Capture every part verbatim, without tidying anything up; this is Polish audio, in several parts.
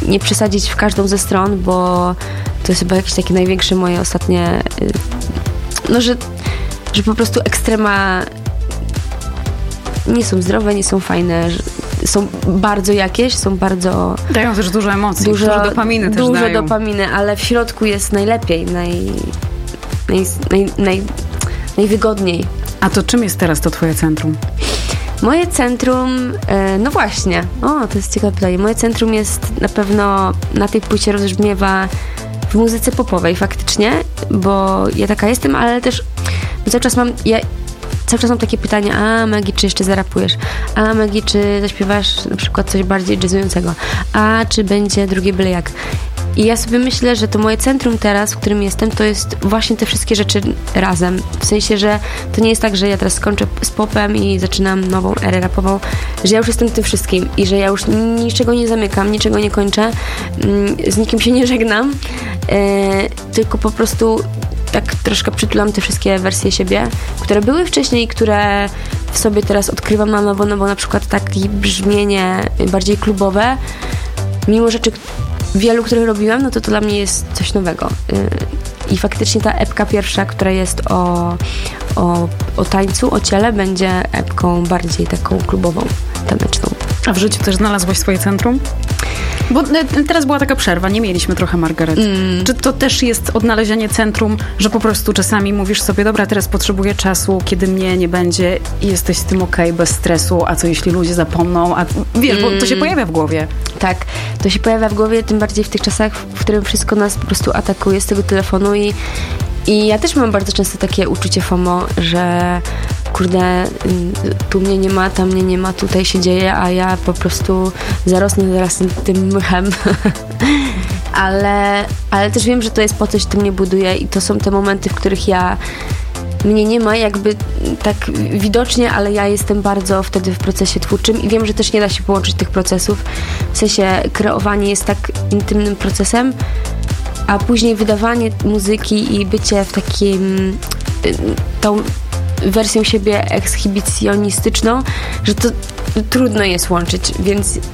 nie przesadzić w każdą ze stron, bo to jest chyba jakieś takie największe moje ostatnie, no, że, że po prostu ekstrema nie są zdrowe, nie są fajne, są bardzo jakieś, są bardzo... Dają też dużo emocji, dużo, dużo dopaminy też Dużo dają. dopaminy, ale w środku jest najlepiej, naj, naj, naj, naj, najwygodniej. A to czym jest teraz to twoje centrum? Moje centrum, no właśnie, o, to jest ciekawe pytanie. Moje centrum jest na pewno, na tej płycie rozbrzmiewa w muzyce popowej faktycznie, bo ja taka jestem, ale też cały czas mam, ja cały czas mam takie pytania, a Maggie, czy jeszcze zarapujesz? A Maggie, czy zaśpiewasz na przykład coś bardziej jazzującego? A czy będzie drugie byle jak? I ja sobie myślę, że to moje centrum teraz, w którym jestem, to jest właśnie te wszystkie rzeczy razem. W sensie, że to nie jest tak, że ja teraz skończę z popem i zaczynam nową erę rapową, że ja już jestem tym wszystkim i że ja już niczego nie zamykam, niczego nie kończę, z nikim się nie żegnam, tylko po prostu tak troszkę przytulam te wszystkie wersje siebie, które były wcześniej, które w sobie teraz odkrywam na nowo, no bo na przykład takie brzmienie bardziej klubowe, mimo rzeczy wielu, które robiłam, no to to dla mnie jest coś nowego. I faktycznie ta epka pierwsza, która jest o, o, o tańcu, o ciele, będzie epką bardziej taką klubową, taneczną. A w życiu też znalazłaś swoje centrum? Bo teraz była taka przerwa, nie mieliśmy trochę Margaret. Mm. Czy to też jest odnalezienie centrum, że po prostu czasami mówisz sobie, dobra, teraz potrzebuję czasu, kiedy mnie nie będzie i jesteś z tym okej, bez stresu, a co jeśli ludzie zapomną? A wiesz, mm. bo to się pojawia w głowie. Tak, to się pojawia w głowie, tym bardziej w tych czasach, w którym wszystko nas po prostu atakuje z tego telefonu i I ja też mam bardzo często takie uczucie FOMO, że kurde, tu mnie nie ma, tam mnie nie ma, tutaj się dzieje, a ja po prostu zarosnę zaraz tym mchem. ale, ale też wiem, że to jest po coś, to mnie buduje i to są te momenty, w których ja mnie nie ma jakby tak widocznie, ale ja jestem bardzo wtedy w procesie twórczym i wiem, że też nie da się połączyć tych procesów. W sensie kreowanie jest tak intymnym procesem, a później wydawanie muzyki i bycie w takim tą wersją siebie ekshibicjonistyczną, że to trudno jest łączyć, więc yy,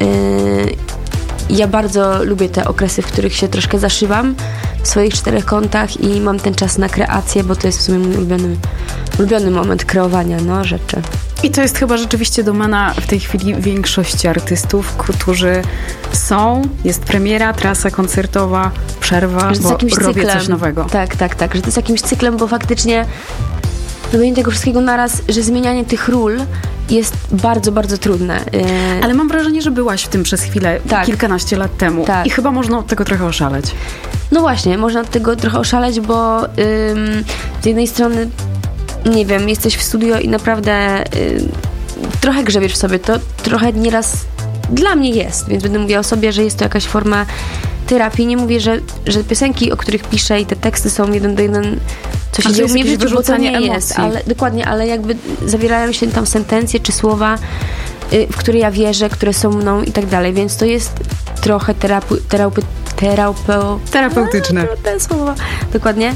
ja bardzo lubię te okresy, w których się troszkę zaszywam w swoich czterech kątach i mam ten czas na kreację, bo to jest w sumie mój ulubiony, ulubiony moment kreowania no, rzeczy. I to jest chyba rzeczywiście domena w tej chwili większości artystów, którzy są, jest premiera, trasa koncertowa, przerwa, bo robię cyklem. Coś nowego. Tak, tak, tak, że to jest jakimś cyklem, bo faktycznie robienie tego wszystkiego naraz, że zmienianie tych ról jest bardzo, bardzo trudne. Ale mam wrażenie, że byłaś w tym przez chwilę, tak. kilkanaście lat temu tak. i chyba można od tego trochę oszaleć. No właśnie, można od tego trochę oszaleć, bo ym, z jednej strony nie wiem, jesteś w studio i naprawdę y, trochę grzebiesz w sobie, to trochę nieraz dla mnie jest, więc będę mówiła o sobie, że jest to jakaś forma terapii. Nie mówię, że, że piosenki, o których piszę i te teksty są jeden do jeden, co się dzieje u mnie w życiu, bo to nie emocji. Jest, ale dokładnie, ale jakby zawierają się tam sentencje czy słowa, y, w które ja wierzę, które są mną i tak dalej, więc to jest trochę terapu, terapy, terapeu, terapeutyczne. A, te słowa, dokładnie.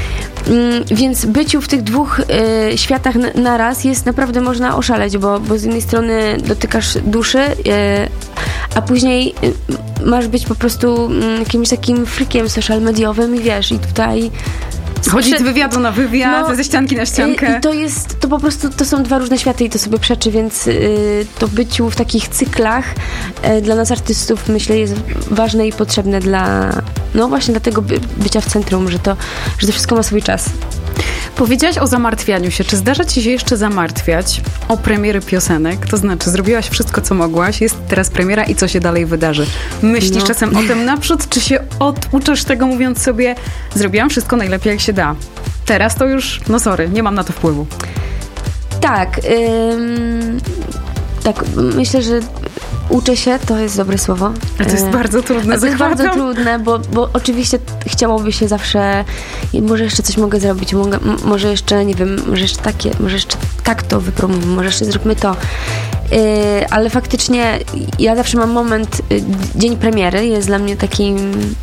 Więc byciu w tych dwóch y, światach n- naraz jest naprawdę można oszaleć, bo, bo z jednej strony dotykasz duszy, y, a później y, masz być po prostu y, jakimś takim freakiem social mediowym i wiesz, i tutaj chodzić z wywiadu na wywiad, no, ze ścianki na ściankę. I to jest, to po prostu, to są dwa różne światy i to sobie przeczy, więc y, to byciu w takich cyklach y, dla nas artystów, myślę, jest ważne i potrzebne dla, no właśnie dlatego by, bycia w centrum, że to, że to wszystko ma swój czas. Powiedziałaś o zamartwianiu się. Czy zdarza ci się jeszcze zamartwiać o premiery piosenek? To znaczy, zrobiłaś wszystko, co mogłaś, jest teraz premiera i co się dalej wydarzy? Myślisz no. czasem o tym naprzód, czy się oduczasz tego, mówiąc sobie, zrobiłam wszystko najlepiej, jak się da. Teraz to już, no sorry, nie mam na to wpływu. Tak. Ym, tak, myślę, że uczę się, to jest dobre słowo. A to jest bardzo trudne. To jest bardzo trudne, bo, bo oczywiście chciałoby się zawsze, może jeszcze coś mogę zrobić, mogę, może jeszcze, nie wiem, może jeszcze takie, może jeszcze tak to wypromujmy, może jeszcze zróbmy to. Yy, ale faktycznie ja zawsze mam moment, yy, dzień premiery jest dla mnie takim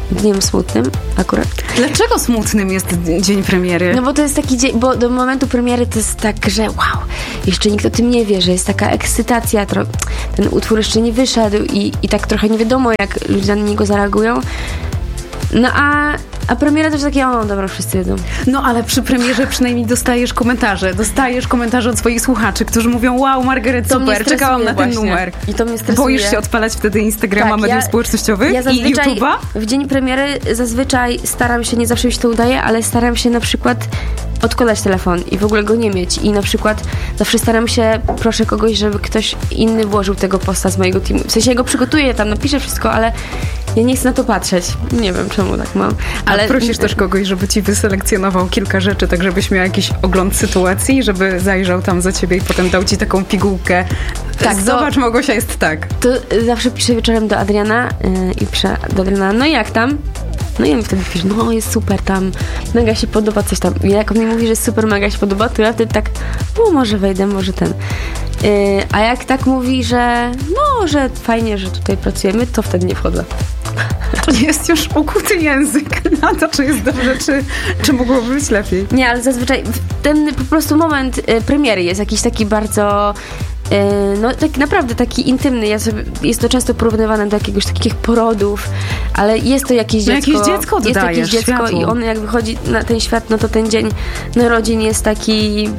dniem smutnym akurat. Dlaczego smutnym jest dzień premiery? No bo to jest taki dzień, bo do momentu premiery to jest tak, że wow, jeszcze nikt o tym nie wie, że jest taka ekscytacja, tro- ten utwór jeszcze nie wyszedł i, i tak trochę nie wiadomo, jak ludzie na niego zareagują. No a, a premiera też takie, o dobra, wszyscy wiedzą. No ale przy premierze przynajmniej dostajesz komentarze. Dostajesz komentarze od swoich słuchaczy, którzy mówią, wow, Margaret, to super, czekałam na ten właśnie. numer. I to mnie stresuje. Boisz się odpalać wtedy Instagrama, tak, mediów ja, społecznościowych ja i YouTube'a? W dzień premiery zazwyczaj staram się, nie zawsze mi się to udaje, ale staram się na przykład odkładać telefon i w ogóle go nie mieć. I na przykład zawsze staram się, proszę kogoś, żeby ktoś inny włożył tego posta z mojego teamu. W sensie ja go przygotuję, tam napiszę wszystko, ale ja nie chcę na to patrzeć. Nie wiem, czemu tak mam. Ale A prosisz też kogoś, żeby ci wyselekcjonował kilka rzeczy, tak żebyś miał jakiś ogląd sytuacji, żeby zajrzał tam za ciebie i potem dał ci taką pigułkę. Tak, zobacz, to, Małgosia jest tak. To zawsze piszę wieczorem do Adriana yy, i piszę do Adriana, no jak tam? No i on wtedy pisze, no jest super tam, mega się podoba coś tam. I jak on mi mówi, że jest super, mega się podoba, to ja wtedy tak, no może wejdę, może ten. Yy, a jak tak mówi, że no, że fajnie, że tutaj pracujemy, to wtedy nie wchodzę. To jest już ukuty język na to, czy jest dobrze, czy, czy mogłoby być lepiej. Nie, ale zazwyczaj ten po prostu moment y, premiery jest jakiś taki bardzo y, no tak naprawdę taki intymny. Ja sobie, jest to często porównywane do jakiegoś takich porodów, ale jest to jakieś no dziecko. Jakieś dziecko oddajesz, jest jakieś dziecko światło. I on jak wychodzi na ten świat, no to ten dzień narodzin jest taki...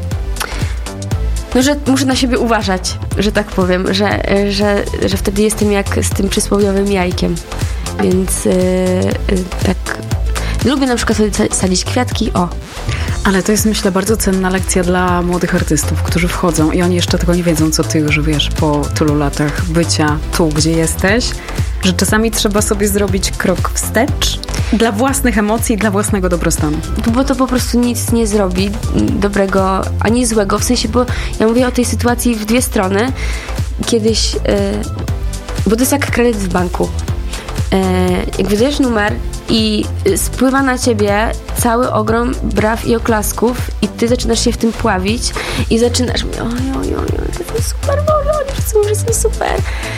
No, że muszę na siebie uważać, że tak powiem, że, że, że wtedy jestem jak z tym przysłowiowym jajkiem. Więc yy, yy, tak lubię na przykład sobie sadzić kwiatki, o. Ale to jest, myślę, bardzo cenna lekcja dla młodych artystów, którzy wchodzą i oni jeszcze tego nie wiedzą, co ty już wiesz po tylu latach bycia tu, gdzie jesteś, że czasami trzeba sobie zrobić krok wstecz dla własnych emocji, dla własnego dobrostanu. Bo to po prostu nic nie zrobi dobrego, ani złego, w sensie, bo ja mówię o tej sytuacji w dwie strony. Kiedyś, yy, bo to jest jak kredyt w banku. Jak wydajesz numer i spływa na ciebie cały ogrom braw i oklasków i ty zaczynasz się w tym pławić i zaczynasz mówić, oj, oj, oj, to jest super, Boże, oni wszyscy mówią, że są super.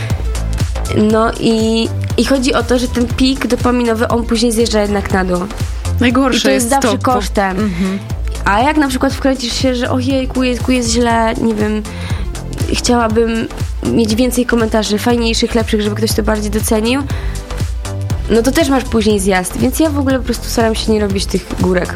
No i, i chodzi o to, że ten pik dopaminowy, on później zjeżdża jednak na dół. Najgorsze I to jest, jest zawsze to, kosztem. Po... Mhm. A jak na przykład wkręcisz się, że ojejku, jest, jest źle, nie wiem, chciałabym mieć więcej komentarzy, fajniejszych, lepszych, żeby ktoś to bardziej docenił, no to też masz później zjazd, więc ja w ogóle po prostu staram się nie robić tych górek.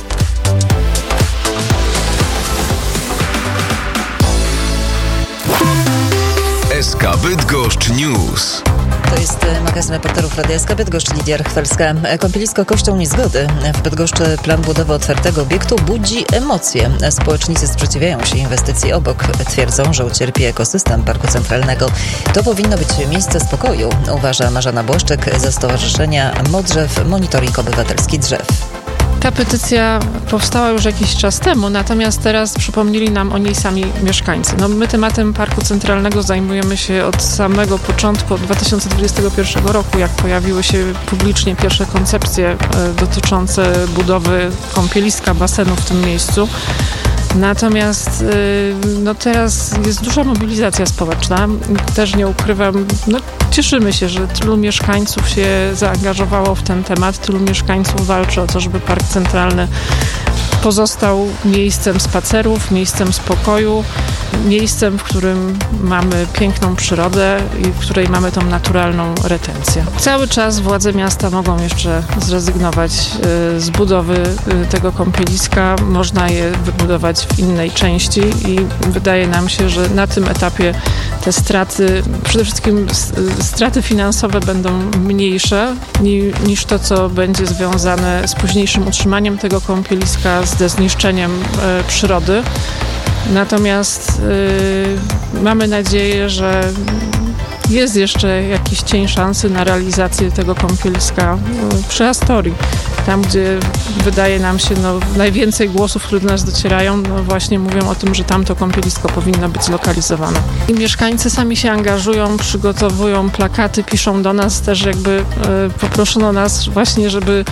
S K Bydgoszcz News. To jest magazyn reporterów Radia S K Bydgoszcz, Lidia Rachwelska. Kąpielisko Kościoł Niezgody. W Bydgoszczy plan budowy otwartego obiektu budzi emocje. Społecznicy sprzeciwiają się inwestycji obok. Twierdzą, że ucierpi ekosystem Parku Centralnego. To powinno być miejsce spokoju, uważa Marzena Błaszczyk ze Stowarzyszenia Modrzew, Monitoring Obywatelski Drzew. Ta petycja powstała już jakiś czas temu, natomiast teraz przypomnieli nam o niej sami mieszkańcy. No, my tematem Parku Centralnego zajmujemy się od samego początku, od dwa tysiące dwudziestego pierwszego roku, jak pojawiły się publicznie pierwsze koncepcje e, dotyczące budowy kąpieliska, basenu w tym miejscu. Natomiast no teraz jest duża mobilizacja społeczna. Też nie ukrywam, no cieszymy się, że tylu mieszkańców się zaangażowało w ten temat, tylu mieszkańców walczy o to, żeby Park Centralny pozostał miejscem spacerów, miejscem spokoju, miejscem, w którym mamy piękną przyrodę i w której mamy tą naturalną retencję. Cały czas władze miasta mogą jeszcze zrezygnować z budowy tego kąpieliska. Można je wybudować w innej części i wydaje nam się, że na tym etapie te straty, przede wszystkim straty finansowe będą mniejsze niż to, co będzie związane z późniejszym utrzymaniem tego kąpieliska, ze zniszczeniem e, przyrody. Natomiast y, mamy nadzieję, że jest jeszcze jakiś cień szansy na realizację tego kąpieliska y, przy Astorii. Tam, gdzie wydaje nam się no, najwięcej głosów, które do nas docierają, no właśnie mówią o tym, że tamto kąpielisko powinno być zlokalizowane. I mieszkańcy sami się angażują, przygotowują plakaty, piszą do nas też jakby y, poproszono nas właśnie, żeby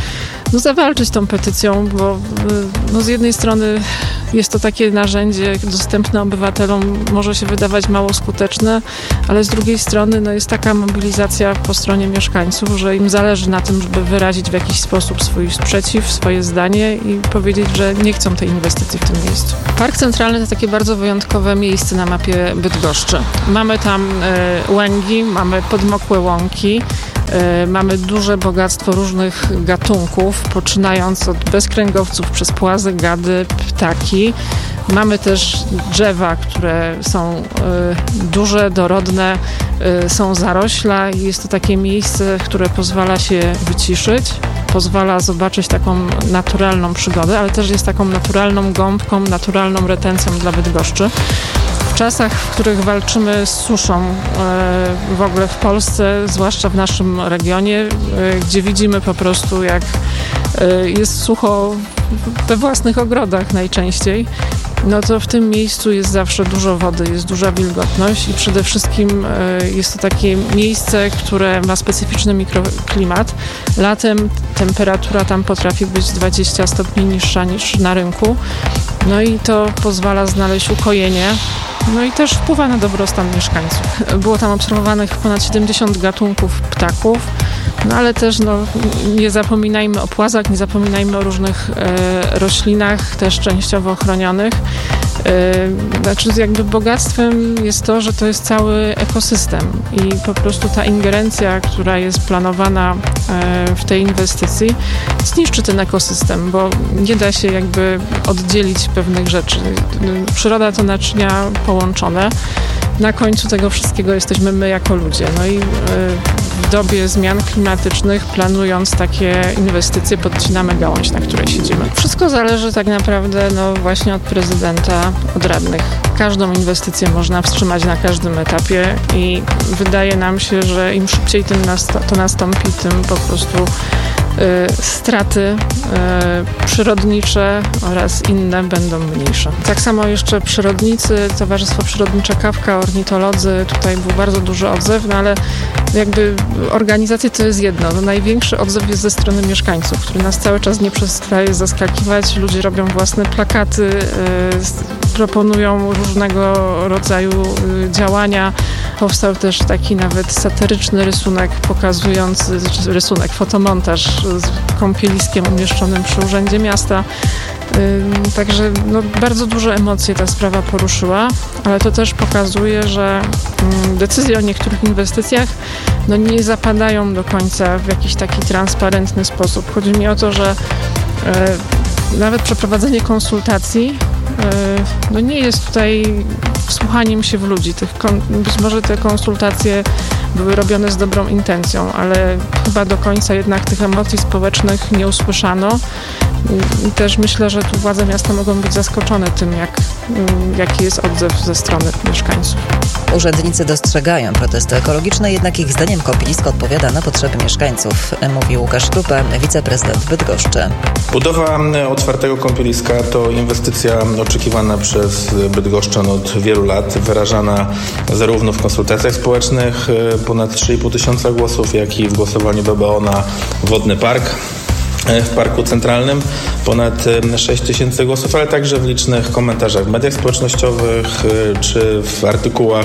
no, zawalczyć tą petycją, bo no, z jednej strony jest to takie narzędzie dostępne obywatelom, może się wydawać mało skuteczne, ale z drugiej strony no, jest taka mobilizacja po stronie mieszkańców, że im zależy na tym, żeby wyrazić w jakiś sposób swój sprzeciw, swoje zdanie i powiedzieć, że nie chcą tej inwestycji w tym miejscu. Park Centralny to takie bardzo wyjątkowe miejsce na mapie Bydgoszczy. Mamy tam e, łęgi, mamy podmokłe łąki, e, mamy duże bogactwo różnych gatunków, poczynając od bezkręgowców przez płazy, gady, ptaki. Mamy też drzewa, które są y, duże, dorodne, y, są zarośla i jest to takie miejsce, które pozwala się wyciszyć, pozwala zobaczyć taką naturalną przygodę, ale też jest taką naturalną gąbką, naturalną retencją dla Bydgoszczy. W czasach, w których walczymy z suszą y, w ogóle w Polsce, zwłaszcza w naszym regionie, y, gdzie widzimy po prostu, jak y, jest sucho we własnych ogrodach najczęściej, no to w tym miejscu jest zawsze dużo wody, jest duża wilgotność i przede wszystkim jest to takie miejsce, które ma specyficzny mikroklimat. Latem temperatura tam potrafi być dwadzieścia stopni niższa niż na rynku, no i to pozwala znaleźć ukojenie. No i też wpływa na dobrostan mieszkańców. Było tam obserwowanych ponad siedemdziesiąt gatunków ptaków, no ale też no, nie zapominajmy o płazach, nie zapominajmy o różnych e, roślinach, też częściowo ochronionych. E, znaczy jakby bogactwem jest to, że to jest cały ekosystem i po prostu ta ingerencja, która jest planowana e, w tej inwestycji, zniszczy ten ekosystem, bo nie da się jakby oddzielić pewnych rzeczy. Przyroda to naczynia połączone. Na końcu tego wszystkiego jesteśmy my jako ludzie. No i w dobie zmian klimatycznych, planując takie inwestycje, podcinamy gałąź, na której siedzimy. Wszystko zależy tak naprawdę no, właśnie od prezydenta, od radnych. Każdą inwestycję można wstrzymać na każdym etapie i wydaje nam się, że im szybciej tym nast- to nastąpi, tym po prostu y, straty y, przyrodnicze oraz inne będą mniejsze. Tak samo jeszcze przyrodnicy, Towarzystwo Przyrodnicze Kawka, ornitolodzy, tutaj był bardzo duży odzew, no ale jakby organizacje to jest jedno. No, największy odzew jest ze strony mieszkańców, który nas cały czas nie przestaje zaskakiwać. Ludzie robią własne plakaty, y, proponują różnego rodzaju y, działania. Powstał też taki nawet satyryczny rysunek pokazujący, rysunek, fotomontaż z kąpieliskiem umieszczonym przy Urzędzie Miasta. Yy, także no, bardzo duże emocje ta sprawa poruszyła, ale to też pokazuje, że yy, decyzje o niektórych inwestycjach no, nie zapadają do końca w jakiś taki transparentny sposób. Chodzi mi o to, że yy, nawet przeprowadzenie konsultacji yy, no, nie jest tutaj wsłuchaniem się w ludzi. Tych kon- być może te konsultacje były robione z dobrą intencją, ale chyba do końca jednak tych emocji społecznych nie usłyszano. I też myślę, że tu władze miasta mogą być zaskoczone tym, jak, jaki jest odzew ze strony mieszkańców. Urzędnicy dostrzegają protesty ekologiczne, jednak ich zdaniem kąpielisko odpowiada na potrzeby mieszkańców, mówi Łukasz Krupa, wiceprezydent Bydgoszczy. Budowa otwartego kąpieliska to inwestycja oczekiwana przez bydgoszczan od wielu lat, wyrażana zarówno w konsultacjach społecznych, ponad trzy i pół tysiąca głosów, jak i w głosowaniu B B O na Wodny Park. W Parku Centralnym ponad sześć tysięcy głosów, ale także w licznych komentarzach w mediach społecznościowych czy w artykułach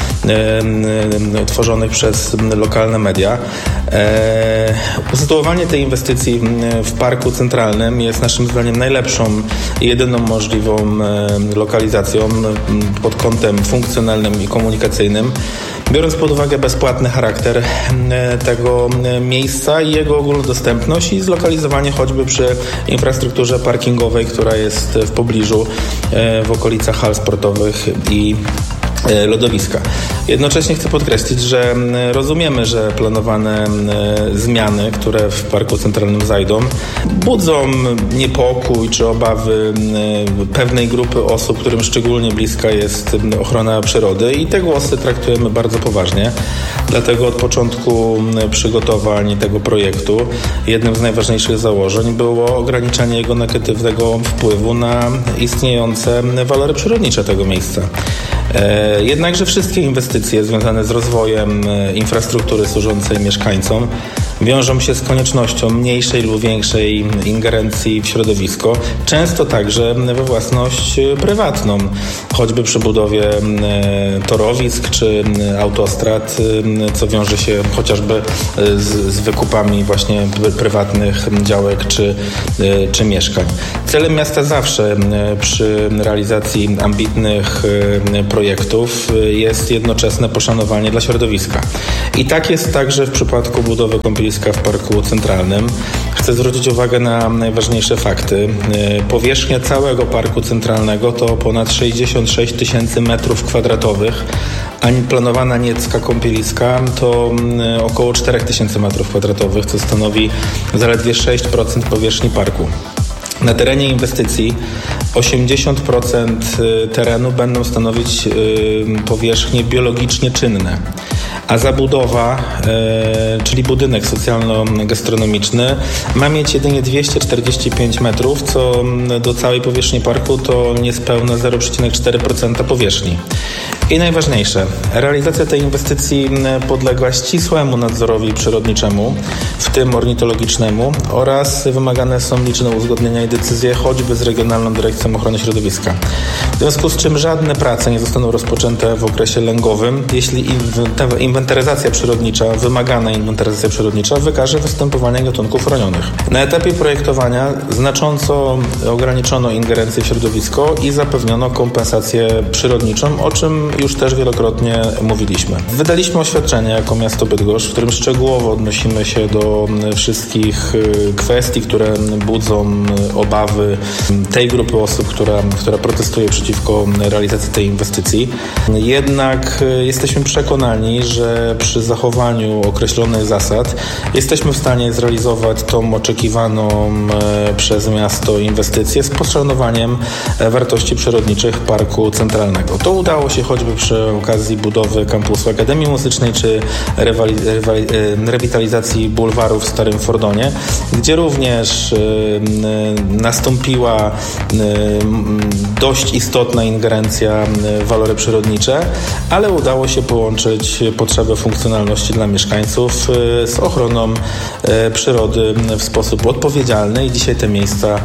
e, tworzonych przez lokalne media. E, usytuowanie tej inwestycji w Parku Centralnym jest naszym zdaniem najlepszą i jedyną możliwą lokalizacją pod kątem funkcjonalnym i komunikacyjnym. Biorąc pod uwagę bezpłatny charakter tego miejsca i jego ogólnodostępność i zlokalizowanie choćby przy infrastrukturze parkingowej, która jest w pobliżu, w okolicach hal sportowych i lodowiska. Jednocześnie chcę podkreślić, że rozumiemy, że planowane zmiany, które w Parku Centralnym zajdą, budzą niepokój czy obawy pewnej grupy osób, którym szczególnie bliska jest ochrona przyrody i te głosy traktujemy bardzo poważnie. Dlatego od początku przygotowań tego projektu jednym z najważniejszych założeń było ograniczanie jego negatywnego wpływu na istniejące walory przyrodnicze tego miejsca. Jednakże wszystkie inwestycje związane z rozwojem infrastruktury służącej mieszkańcom wiążą się z koniecznością mniejszej lub większej ingerencji w środowisko, często także we własność prywatną, choćby przy budowie torowisk czy autostrad, co wiąże się chociażby z, z wykupami właśnie prywatnych działek czy, czy mieszkań. Celem miasta zawsze przy realizacji ambitnych projektów jest jednoczesne poszanowanie dla środowiska. I tak jest także w przypadku budowy kąpieliska w Parku Centralnym. Chcę zwrócić uwagę na najważniejsze fakty. Powierzchnia całego Parku Centralnego to ponad sześćdziesiąt sześć tysięcy metrów kwadratowych, a planowana niecka kąpieliska to około cztery tysiące metrów kwadratowych, co stanowi zaledwie sześć procent powierzchni parku. Na terenie inwestycji osiemdziesiąt procent terenu będą stanowić powierzchnie biologicznie czynne, a zabudowa, czyli budynek socjalno-gastronomiczny, ma mieć jedynie dwieście czterdzieści pięć metrów, co do całej powierzchni parku to niespełna zero przecinek cztery procent powierzchni. I najważniejsze, realizacja tej inwestycji podlega ścisłemu nadzorowi przyrodniczemu, w tym ornitologicznemu, oraz wymagane są liczne uzgodnienia i decyzje choćby z Regionalną Dyrekcją Ochrony Środowiska. W związku z czym żadne prace nie zostaną rozpoczęte w okresie lęgowym, jeśli inwentaryzacja przyrodnicza, wymagana inwentaryzacja przyrodnicza wykaże występowanie gatunków chronionych. Na etapie projektowania znacząco ograniczono ingerencję w środowisko i zapewniono kompensację przyrodniczą, o czym już też wielokrotnie mówiliśmy. Wydaliśmy oświadczenie jako miasto Bydgoszcz, w którym szczegółowo odnosimy się do wszystkich kwestii, które budzą obawy tej grupy osób, która, która protestuje przeciwko realizacji tej inwestycji. Jednak jesteśmy przekonani, że przy zachowaniu określonych zasad jesteśmy w stanie zrealizować tą oczekiwaną przez miasto inwestycję z poszanowaniem wartości przyrodniczych Parku Centralnego. To udało się choćby przy okazji budowy kampusu Akademii Muzycznej czy rewali, rewali, rewitalizacji bulwaru w Starym Fordonie, gdzie również nastąpiła dość istotna ingerencja w walory przyrodnicze, ale udało się połączyć potrzebę funkcjonalności dla mieszkańców z ochroną przyrody w sposób odpowiedzialny i dzisiaj te miejsca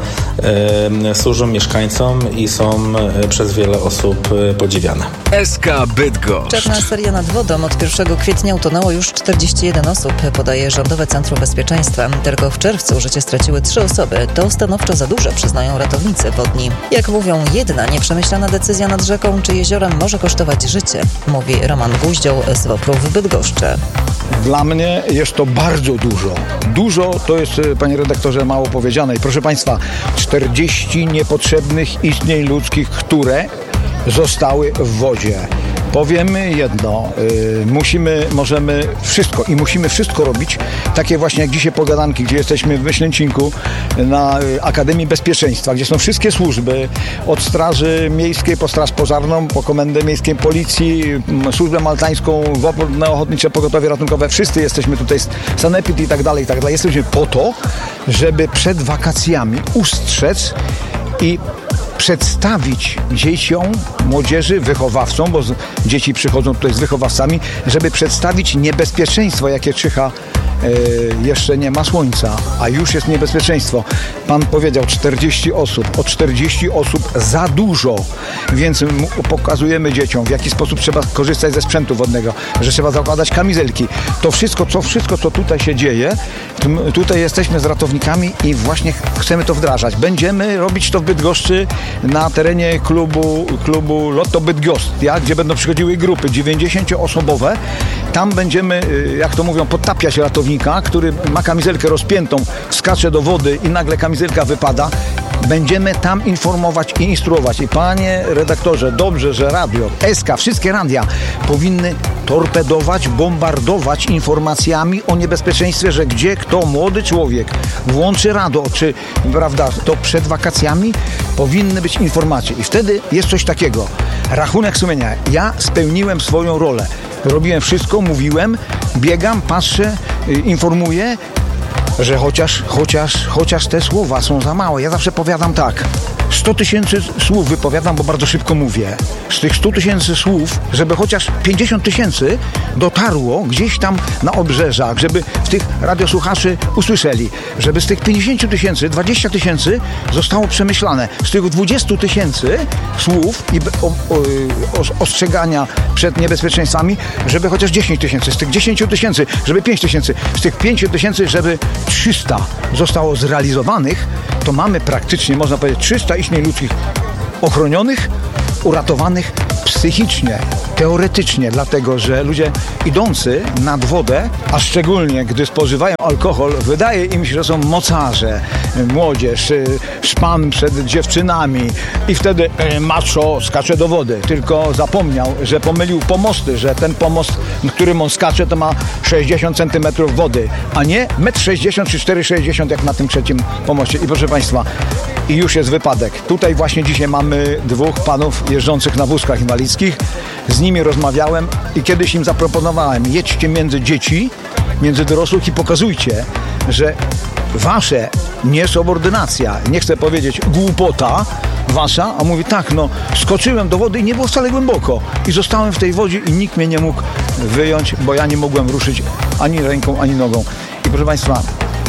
służą mieszkańcom i są przez wiele osób podziwiane. S K Bydgoszcz. Czarna seria nad wodą. Od pierwszego kwietnia utonęło już czterdzieści jeden osób, podaje Rządowe Centrum Bezpieczeństwa. Tylko w czerwcu życie straciły trzy osoby. To stanowczo za dużo, przyznają ratownicy wodni. Jak mówią, jedna nieprzemyślana decyzja nad rzeką czy jeziorem może kosztować życie, mówi Roman Guździoł z Wopru w Bydgoszczy. Dla mnie jest to bardzo dużo. Dużo to jest, panie redaktorze, mało powiedziane. I proszę państwa, czterdzieści niepotrzebnych istnień ludzkich, które zostały w wodzie. Powiemy jedno, yy, musimy, możemy wszystko i musimy wszystko robić, takie właśnie jak dzisiaj pogadanki, gdzie jesteśmy w Myślęcinku na y, Akademii Bezpieczeństwa, gdzie są wszystkie służby, od Straży Miejskiej po Straż Pożarną, po Komendę Miejską Policji, m, Służbę Maltańską, Wopólne Ochotnicze Pogotowie Ratunkowe, wszyscy jesteśmy tutaj, sanepid i tak dalej, i tak dalej. Jesteśmy po to, żeby przed wakacjami ustrzec i przedstawić dzieciom, młodzieży, wychowawcom, bo z, dzieci przychodzą tutaj z wychowawcami, żeby przedstawić niebezpieczeństwo, jakie czyha. E, jeszcze nie ma słońca, a już jest niebezpieczeństwo. Pan powiedział czterdzieści osób, o czterdzieści osób za dużo, więc m- pokazujemy dzieciom, w jaki sposób trzeba korzystać ze sprzętu wodnego, że trzeba zakładać kamizelki. To wszystko, co, wszystko, co tutaj się dzieje, t- tutaj jesteśmy z ratownikami i właśnie chcemy to wdrażać. Będziemy robić to w Bydgoszczy na terenie klubu, klubu Lotto Bydgostia, gdzie będą przychodziły grupy dziewięćdziesięcioosobowe. Tam będziemy, jak to mówią, podtapiać ratownika, który ma kamizelkę rozpiętą, skacze do wody i nagle kamizelka wypada. Będziemy tam informować i instruować. I panie redaktorze, dobrze, że radio, S K, wszystkie radia powinny torpedować, bombardować informacjami o niebezpieczeństwie, że gdzie kto, młody człowiek włączy radio, czy prawda, to przed wakacjami powinny być informacje. I wtedy jest coś takiego. Rachunek sumienia. Ja spełniłem swoją rolę. Robiłem wszystko, mówiłem, biegam, patrzę, informuję, że chociaż, chociaż, chociaż te słowa są za małe. Ja zawsze powiadam tak. sto tysięcy słów wypowiadam, bo bardzo szybko mówię. Z tych stu tysięcy słów, żeby chociaż pięćdziesiąt tysięcy dotarło gdzieś tam na obrzeżach, żeby w tych radiosłuchaczy usłyszeli, żeby z tych pięćdziesięciu tysięcy, dwadzieścia tysięcy zostało przemyślane. Z tych dwudziestu tysięcy słów i o, o, o, ostrzegania przed niebezpieczeństwami, żeby chociaż dziesięć tysięcy. Z tych dziesięciu tysięcy, żeby pięć tysięcy. Z tych pięciu tysięcy, żeby trzysta zostało zrealizowanych, to mamy praktycznie, można powiedzieć, trzysta istnień ludzkich ochronionych, uratowanych psychicznie, teoretycznie, dlatego że ludzie idący nad wodę, a szczególnie gdy spożywają alkohol, wydaje im się, że są mocarze, młodzież, szpan przed dziewczynami i wtedy macho skacze do wody. Tylko zapomniał, że pomylił pomosty, że ten pomost, na którym on skacze, to ma sześćdziesiąt centymetrów wody, a nie metr sześćdziesiąt czy cztery sześćdziesiąt jak na tym trzecim pomoście. I proszę Państwa, i już jest wypadek. Tutaj właśnie dzisiaj mamy dwóch panów jeżdżących na wózkach inwalidzkich. Z nimi rozmawiałem i kiedyś im zaproponowałem, jedźcie między dzieci, między dorosłych i pokazujcie, że wasze niesubordynacja, nie chcę powiedzieć głupota wasza, a mówi tak, no skoczyłem do wody i nie było wcale głęboko i zostałem w tej wodzie i nikt mnie nie mógł wyjąć, bo ja nie mogłem ruszyć ani ręką, ani nogą. I proszę Państwa,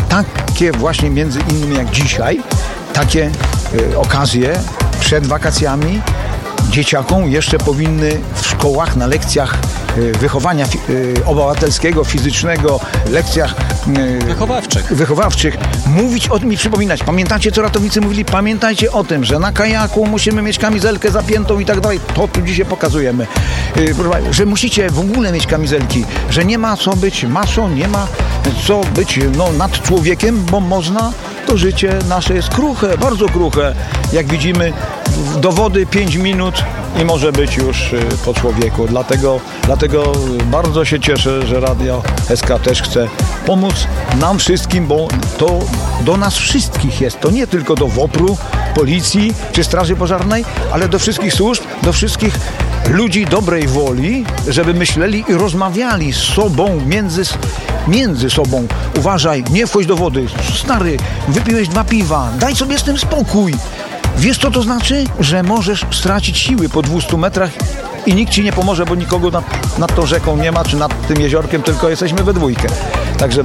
takie właśnie między innymi jak dzisiaj, takie y, okazje przed wakacjami dzieciakom jeszcze powinny w szkołach, na lekcjach y, wychowania y, obywatelskiego, fizycznego, lekcjach y, wychowawczych. wychowawczych mówić o tym i przypominać. Pamiętacie, co ratownicy mówili? Pamiętajcie o tym, że na kajaku musimy mieć kamizelkę zapiętą i tak dalej. To tu dzisiaj pokazujemy. Y, że musicie w ogóle mieć kamizelki, że nie ma co być macho, nie ma co być no, nad człowiekiem, bo można, to życie nasze jest kruche, bardzo kruche. Jak widzimy, do wody pięć minut i może być już po człowieku. Dlatego, dlatego bardzo się cieszę, że Radio S K też chce pomóc nam wszystkim, bo to do nas wszystkich jest. To nie tylko do W O P R u, policji czy straży pożarnej, ale do wszystkich służb, do wszystkich ludzi dobrej woli, żeby myśleli i rozmawiali z sobą, między, między sobą. Uważaj, nie wchodź do wody. Stary, wypiłeś dwa piwa, daj sobie z tym spokój. Wiesz, co to znaczy? Że możesz stracić siły po dwustu metrach i nikt ci nie pomoże, bo nikogo nad, nad tą rzeką nie ma, czy nad tym jeziorkiem, tylko jesteśmy we dwójkę. Także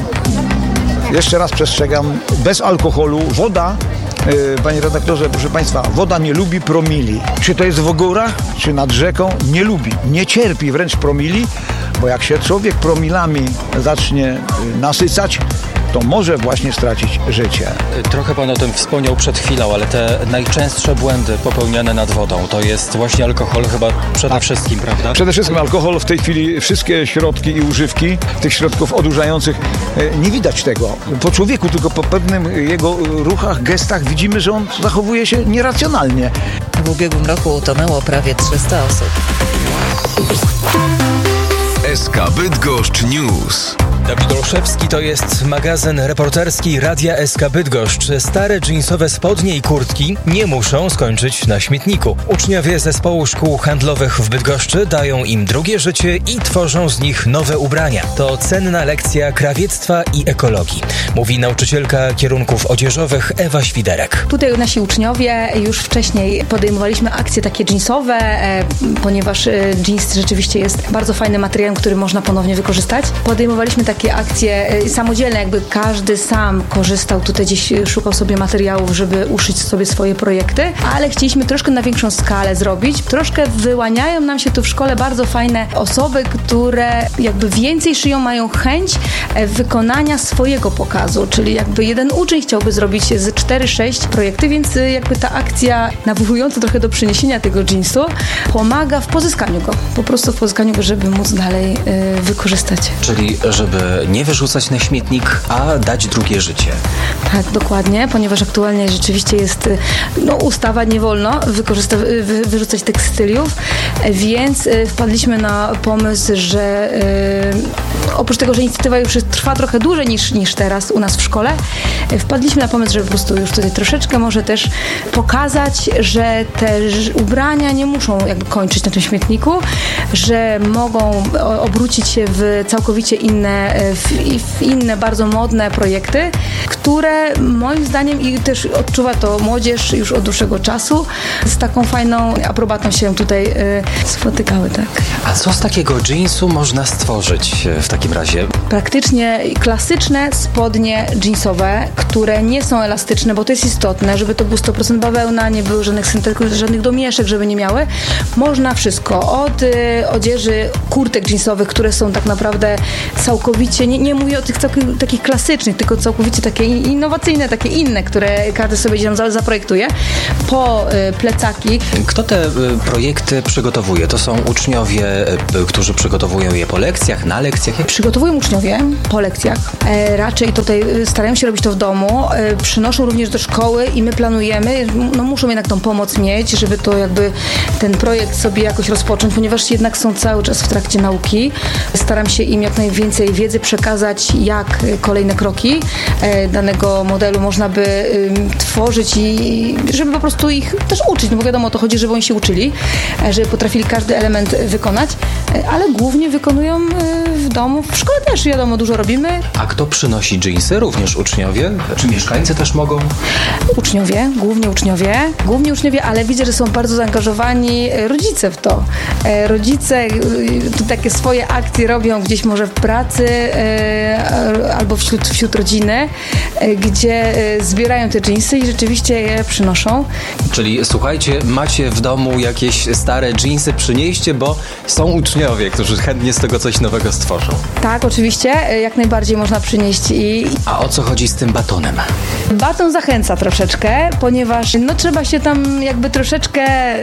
jeszcze raz przestrzegam, bez alkoholu, woda, yy, panie redaktorze, proszę Państwa, woda nie lubi promili. Czy to jest w górach, czy nad rzeką, nie lubi, nie cierpi wręcz promili, bo jak się człowiek promilami zacznie yy, nasycać, to może właśnie stracić życie. Trochę Pan o tym wspomniał przed chwilą, ale te najczęstsze błędy popełniane nad wodą to jest właśnie alkohol chyba przede tak. wszystkim, prawda? Przede wszystkim alkohol. W tej chwili wszystkie środki i używki tych środków odurzających, nie widać tego po człowieku, tylko po pewnym jego ruchach, gestach widzimy, że on zachowuje się nieracjonalnie. W ubiegłym roku utonęło prawie trzysta osób. S K Bydgoszcz News. Dawid Olszewski, to jest magazyn reporterski Radia S K Bydgoszcz. Stare dżinsowe spodnie i kurtki nie muszą skończyć na śmietniku. Uczniowie zespołu szkół handlowych w Bydgoszczy dają im drugie życie i tworzą z nich nowe ubrania. To cenna lekcja krawiectwa i ekologii, mówi nauczycielka kierunków odzieżowych Ewa Świderek. Tutaj nasi uczniowie już wcześniej podejmowaliśmy akcje takie dżinsowe, e, ponieważ e, dżins rzeczywiście jest bardzo fajnym materiałem, który można ponownie wykorzystać. Podejmowaliśmy takie takie akcje samodzielne, jakby każdy sam korzystał, tutaj gdzieś szukał sobie materiałów, żeby uszyć sobie swoje projekty, ale chcieliśmy troszkę na większą skalę zrobić. Troszkę wyłaniają nam się tu w szkole bardzo fajne osoby, które jakby więcej szyją, mają chęć wykonania swojego pokazu, czyli jakby jeden uczeń chciałby zrobić z cztery sześć projekty, więc jakby ta akcja nawołująca trochę do przyniesienia tego jeansu pomaga w pozyskaniu go, po prostu w pozyskaniu go, żeby móc dalej y, wykorzystać. Czyli żeby nie wyrzucać na śmietnik, a dać drugie życie. Tak, dokładnie, ponieważ aktualnie rzeczywiście jest no, ustawa, nie wolno wykorzysta- wy- wyrzucać tekstyliów, więc y, wpadliśmy na pomysł, że y, oprócz tego, że inicjatywa już trwa trochę dłużej niż, niż teraz u nas w szkole, y, wpadliśmy na pomysł, żeby po prostu już tutaj troszeczkę może też pokazać, że te ubrania nie muszą jakby kończyć na tym śmietniku, że mogą obrócić się w całkowicie inne w, w inne bardzo modne projekty, które moim zdaniem i też odczuwa to młodzież już od dłuższego czasu, z taką fajną aprobatą się tutaj y, spotykały, tak. A co z takiego jeansu można stworzyć w takim razie? Praktycznie klasyczne spodnie jeansowe, które nie są elastyczne, bo to jest istotne, żeby to było sto procent bawełna, nie było żadnych syntetyków, żadnych domieszek, żeby nie miały. Można wszystko. Od y, odzieży kurtek jeansowych, które są tak naprawdę całkowicie, nie, nie mówię o tych całk- takich klasycznych, tylko całkowicie takie innowacyjne, takie inne, które każdy sobie gdzieś tam zaprojektuje, po y, plecaki. Kto te y, projekty przygotowuje? To są uczniowie, y, którzy przygotowują je po lekcjach, na lekcjach? Przygotowują uczniowie po lekcjach. E, raczej tutaj starają się robić to w domu. E, przynoszą również do szkoły i my planujemy, no muszą jednak tą pomoc mieć, żeby to jakby ten projekt sobie jakoś rozpocząć, ponieważ jednak są cały czas w trakcie nauki. Staram się im jak najwięcej wiedzy przekazać, jak kolejne kroki e, danego modelu można by y, tworzyć i żeby po prostu ich też uczyć, no bo wiadomo, o to chodzi, żeby oni się uczyli, e, żeby potrafili każdy element wykonać, e, ale głównie wykonują e, w domu. W szkole też wiadomo, dużo robimy. A kto przynosi jeansy? Również uczniowie? Czy mieszkańcy też mogą? Uczniowie, głównie uczniowie. Głównie uczniowie, ale widzę, że są bardzo zaangażowani rodzice w to. E, rodzice e, takie swoje akcje robią gdzieś może w pracy e, albo wśród, wśród rodziny, e, gdzie e, zbierają te jeansy i rzeczywiście je przynoszą. Czyli słuchajcie, macie w domu jakieś stare jeansy, przynieście, bo są uczniowie, którzy chętnie z tego coś nowego stworzą. Tak, oczywiście, jak najbardziej można przynieść. I... A o co chodzi z tym batonem? Baton zachęca troszeczkę, ponieważ no trzeba się tam jakby troszeczkę...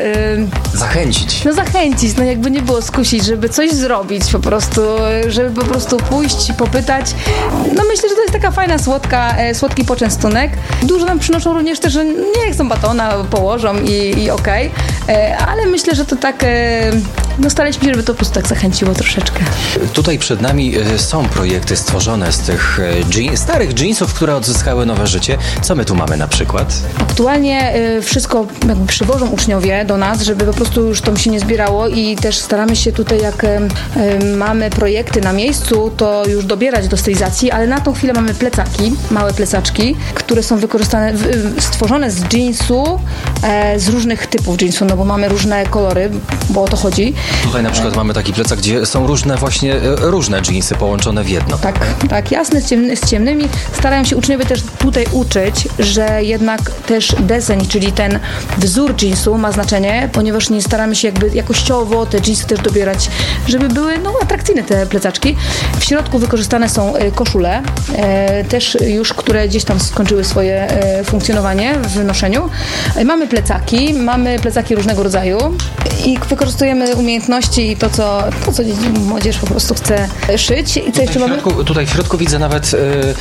Yy... Zachęcić. No zachęcić, no jakby nie było skusić, żeby coś zrobić po prostu, żeby po prostu pójść i popytać. No myślę, że to jest taka fajna, słodka, e, słodki poczęstunek. Dużo nam przynoszą również też, że nie chcą batona, położą i, i okej, okay. Ale myślę, że to tak, e, no staraliśmy się, żeby to po prostu tak zachęciło troszeczkę. Tutaj przed nami są projekty stworzone z tych jeans, starych jeansów, które odzyskały nowe życie. Co my tu mamy na przykład? Aktualnie y, wszystko jakby przywożą uczniowie do nas, żeby po prostu już to się nie zbierało i też staramy się tutaj, jak y, y, mamy projekty na miejscu, to już dobierać do stylizacji, ale na tą chwilę mamy plecaki, małe plecaczki, które są wykorzystane, y, stworzone z jeansu, y, z różnych typów jeansu, no bo mamy różne kolory, bo o to chodzi. Tutaj na przykład e... mamy taki plecak, gdzie są różne właśnie, y, różne jeansy połączone w jedno. Tak, tak, jasne z, ciemny, z ciemnymi. Starają się uczniowie też tutaj uczyć, że jednak też deseń, czyli ten wzór jeansu ma znaczenie, ponieważ nie staramy się jakby jakościowo te jeansy też dobierać, żeby były no, atrakcyjne te plecaczki. W środku wykorzystane są koszule, e, też już, które gdzieś tam skończyły swoje e, funkcjonowanie w noszeniu. E, mamy plecaki, mamy plecaki różnego rodzaju i wykorzystujemy umiejętności i to, co, to, co młodzież po prostu chce szyć. I co jeszcze w środku, mamy? Tutaj w środku widzę nawet y,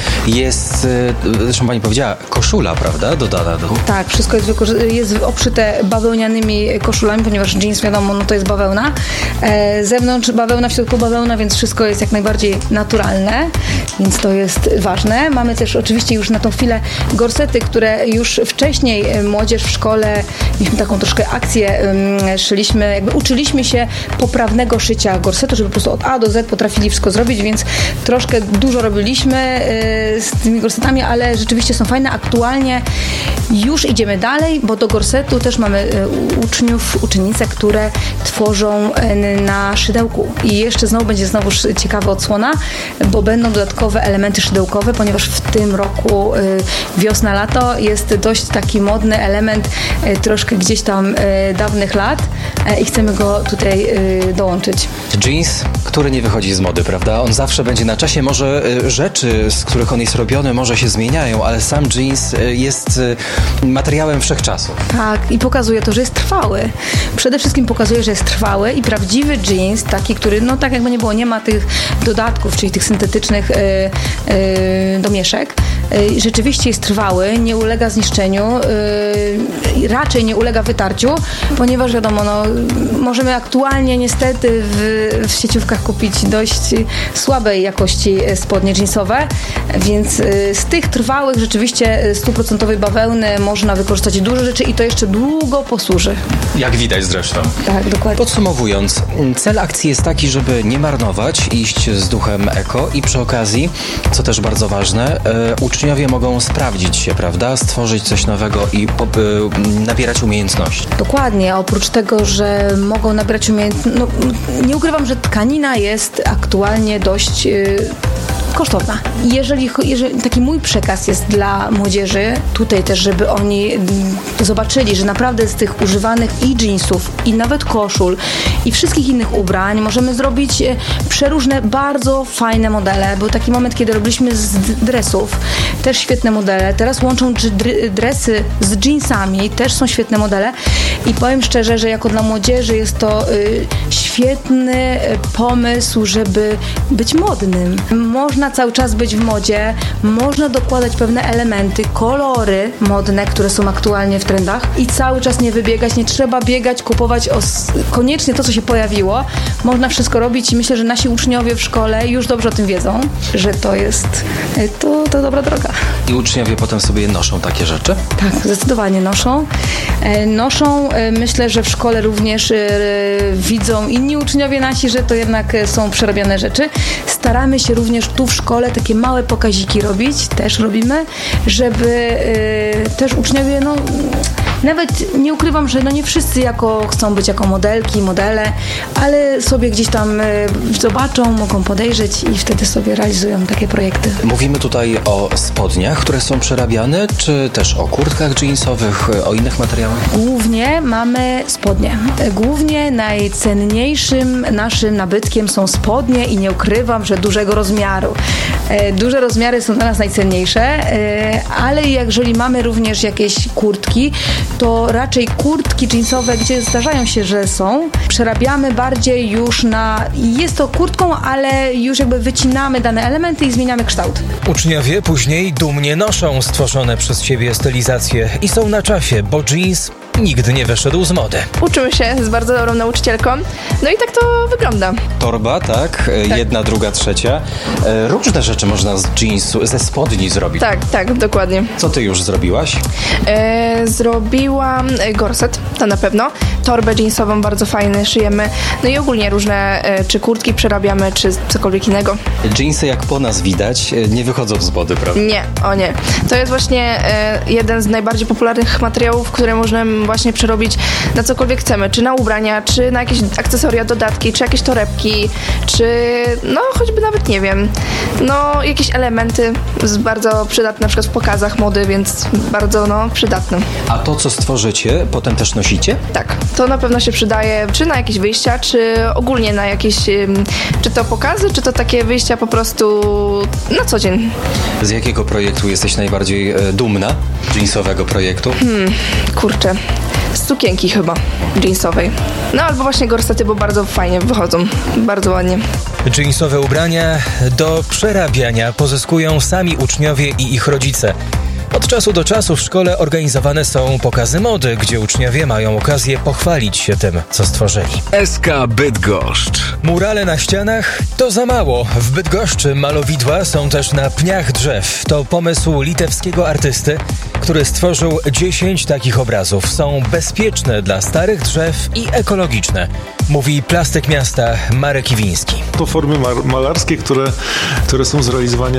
jest, y, zresztą pani powiedziała, koszula, prawda? Dodana do... Tak, wszystko jest, wykorzy- jest obszyte bawełnianymi koszulami, ponieważ jeans, wiadomo, no to jest bawełna. E, z zewnątrz bawełna, w środku bawełna, więc wszystko jest jak najbardziej naturalne, więc to jest ważne. Mamy też oczywiście już na tą chwilę gorsety, które już wcześniej młodzież w szkole, mieliśmy taką troszkę akcję, um, szyliśmy, jakby uczyliśmy się poprawnego szycia gorsetu, żeby po prostu od A do Z potrafili wszystko zrobić, więc troszkę dużo robiliśmy y, z tymi gorsetami, ale rzeczywiście są fajne. Aktualnie już idziemy dalej, bo do gorsetu też mamy y, uczniów, uczennice, które tworzą y, na szydełku. I jeszcze znowu będzie znowu ciekawa odsłona, bo będą dodatkowe elementy szydełkowe, ponieważ w tym roku y, wiosna, lato jest dość taki modny element y, troszkę gdzieś tam y, dawnych lat y, i chcemy go tutaj y, dołączyć. Jeans, który nie wychodzi z mody, prawda? On zawsze będzie na czasie. Może y, rzeczy, z których on jest robiony, może się zmieniają, ale sam jeans y, jest y, materiałem wszechczasów. Tak, i pokazuje to, że jest trwały. Przede wszystkim pokazuje, że jest trwały i prawdziwy jeans, taki, który, no tak jakby nie było, nie ma tych dodatków, czyli tych syntetycznych y, y, domieszek, rzeczywiście jest trwały, nie ulega zniszczeniu, raczej nie ulega wytarciu, ponieważ wiadomo, no, możemy aktualnie niestety w, w sieciówkach kupić dość słabej jakości spodnie jeansowe, więc z tych trwałych rzeczywiście stuprocentowej bawełny można wykorzystać dużo rzeczy i to jeszcze długo posłuży. Jak widać zresztą. Tak, dokładnie. Podsumowując, cel akcji jest taki, żeby nie marnować, iść z duchem eko i przy okazji, co też bardzo ważne, e, uczniowie mogą sprawdzić się, prawda? Stworzyć coś nowego i po, e, nabierać umiejętności. Dokładnie. Oprócz tego, że mogą nabierać umiejętności, no, nie ukrywam, że tkanina jest aktualnie dość yy, kosztowna. Jeżeli, jeżeli taki mój przekaz jest dla młodzieży, tutaj też, żeby oni zobaczyli, że naprawdę z tych używanych i jeansów, i nawet koszul, i wszystkich innych ubrań możemy zrobić przeróżne, bardzo fajne modele. Był taki moment, kiedy robiliśmy z dresów też świetne modele. Teraz łączą dresy z jeansami, też są świetne modele. I powiem szczerze, że jako dla młodzieży jest to y, świetny pomysł, żeby być modnym. Można cały czas być w modzie, można dokładać pewne elementy, kolory modne, które są aktualnie w trendach i cały czas nie wybiegać, nie trzeba biegać, kupować os- koniecznie to, co się pojawiło. Można wszystko robić i myślę, że nasi uczniowie w szkole już dobrze o tym wiedzą, że to jest to, to dobra droga. I uczniowie potem sobie noszą takie rzeczy? Tak, zdecydowanie noszą. Noszą, myślę, że w szkole również widzą inni uczniowie nasi, że to jednak są przerabiane rzeczy. Staramy się również tu w szkole takie małe pokaziki robić, też robimy, żeby też uczniowie, no nawet nie ukrywam, że no nie wszyscy jako, chcą być jako modelki, modele, ale sobie gdzieś tam zobaczą, mogą podejrzeć i wtedy sobie realizują takie projekty. Mówimy tutaj o spodniach, które są przerabiane, czy też o kurtkach jeansowych, o innych materiałach? Głównie mamy spodnie. Głównie najcenniejszym naszym nabytkiem są spodnie i nie ukrywam, że dużego rozmiaru. Duże rozmiary są dla nas najcenniejsze, ale jeżeli mamy również jakieś kurtki, to raczej kurtki jeansowe, gdzie zdarzają się, że są, przerabiamy bardziej już na... Jest to kurtką, ale już jakby wycinamy dane elementy i zmieniamy kształt. Uczniowie później dumnie noszą stworzone przez siebie stylizacje i są na czasie, bo jeans nigdy nie wyszedł z mody. Uczymy się z bardzo dobrą nauczycielką, no i tak to wygląda. Torba, tak? tak. Jedna, druga, trzecia. Różne rzeczy można z jeansu, ze spodni zrobić. Tak, tak, dokładnie. Co ty już zrobiłaś? E, zrobiłam gorset, to na pewno. Torbę jeansową bardzo fajny szyjemy. No i ogólnie różne, e, czy kurtki przerabiamy, czy cokolwiek innego. Jeansy, jak po nas widać, nie wychodzą z mody, prawda? Nie, o nie. To jest właśnie e, jeden z najbardziej popularnych materiałów, które można właśnie przerobić na cokolwiek chcemy, czy na ubrania, czy na jakieś akcesoria, dodatki, czy jakieś torebki, czy no choćby nawet, nie wiem, no jakieś elementy z bardzo przydatne na przykład w pokazach mody, więc bardzo no przydatne. A to, co stworzycie, potem też nosicie? Tak, to na pewno się przydaje, czy na jakieś wyjścia, czy ogólnie na jakieś, czy to pokazy, czy to takie wyjścia po prostu na co dzień. Z jakiego projektu jesteś najbardziej e, dumna? Jeansowego projektu? Hmm, kurczę. Z sukienki chyba, jeansowej. No albo właśnie gorsety, bo bardzo fajnie wychodzą, bardzo ładnie. Jeansowe ubrania do przerabiania pozyskują sami uczniowie i ich rodzice. Od czasu do czasu w szkole organizowane są pokazy mody, gdzie uczniowie mają okazję pochwalić się tym, co stworzyli. S K Bydgoszcz. Murale na ścianach to za mało. W Bydgoszczy malowidła są też na pniach drzew. To pomysł litewskiego artysty, który stworzył dziesięć takich obrazów. Są bezpieczne dla starych drzew i ekologiczne, mówi plastyk miasta Marek Iwiński. To formy mar- malarskie, które, które są zrealizowane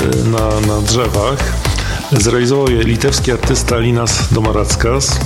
na, na drzewach. Zrealizował je litewski artysta Linas Domarackas,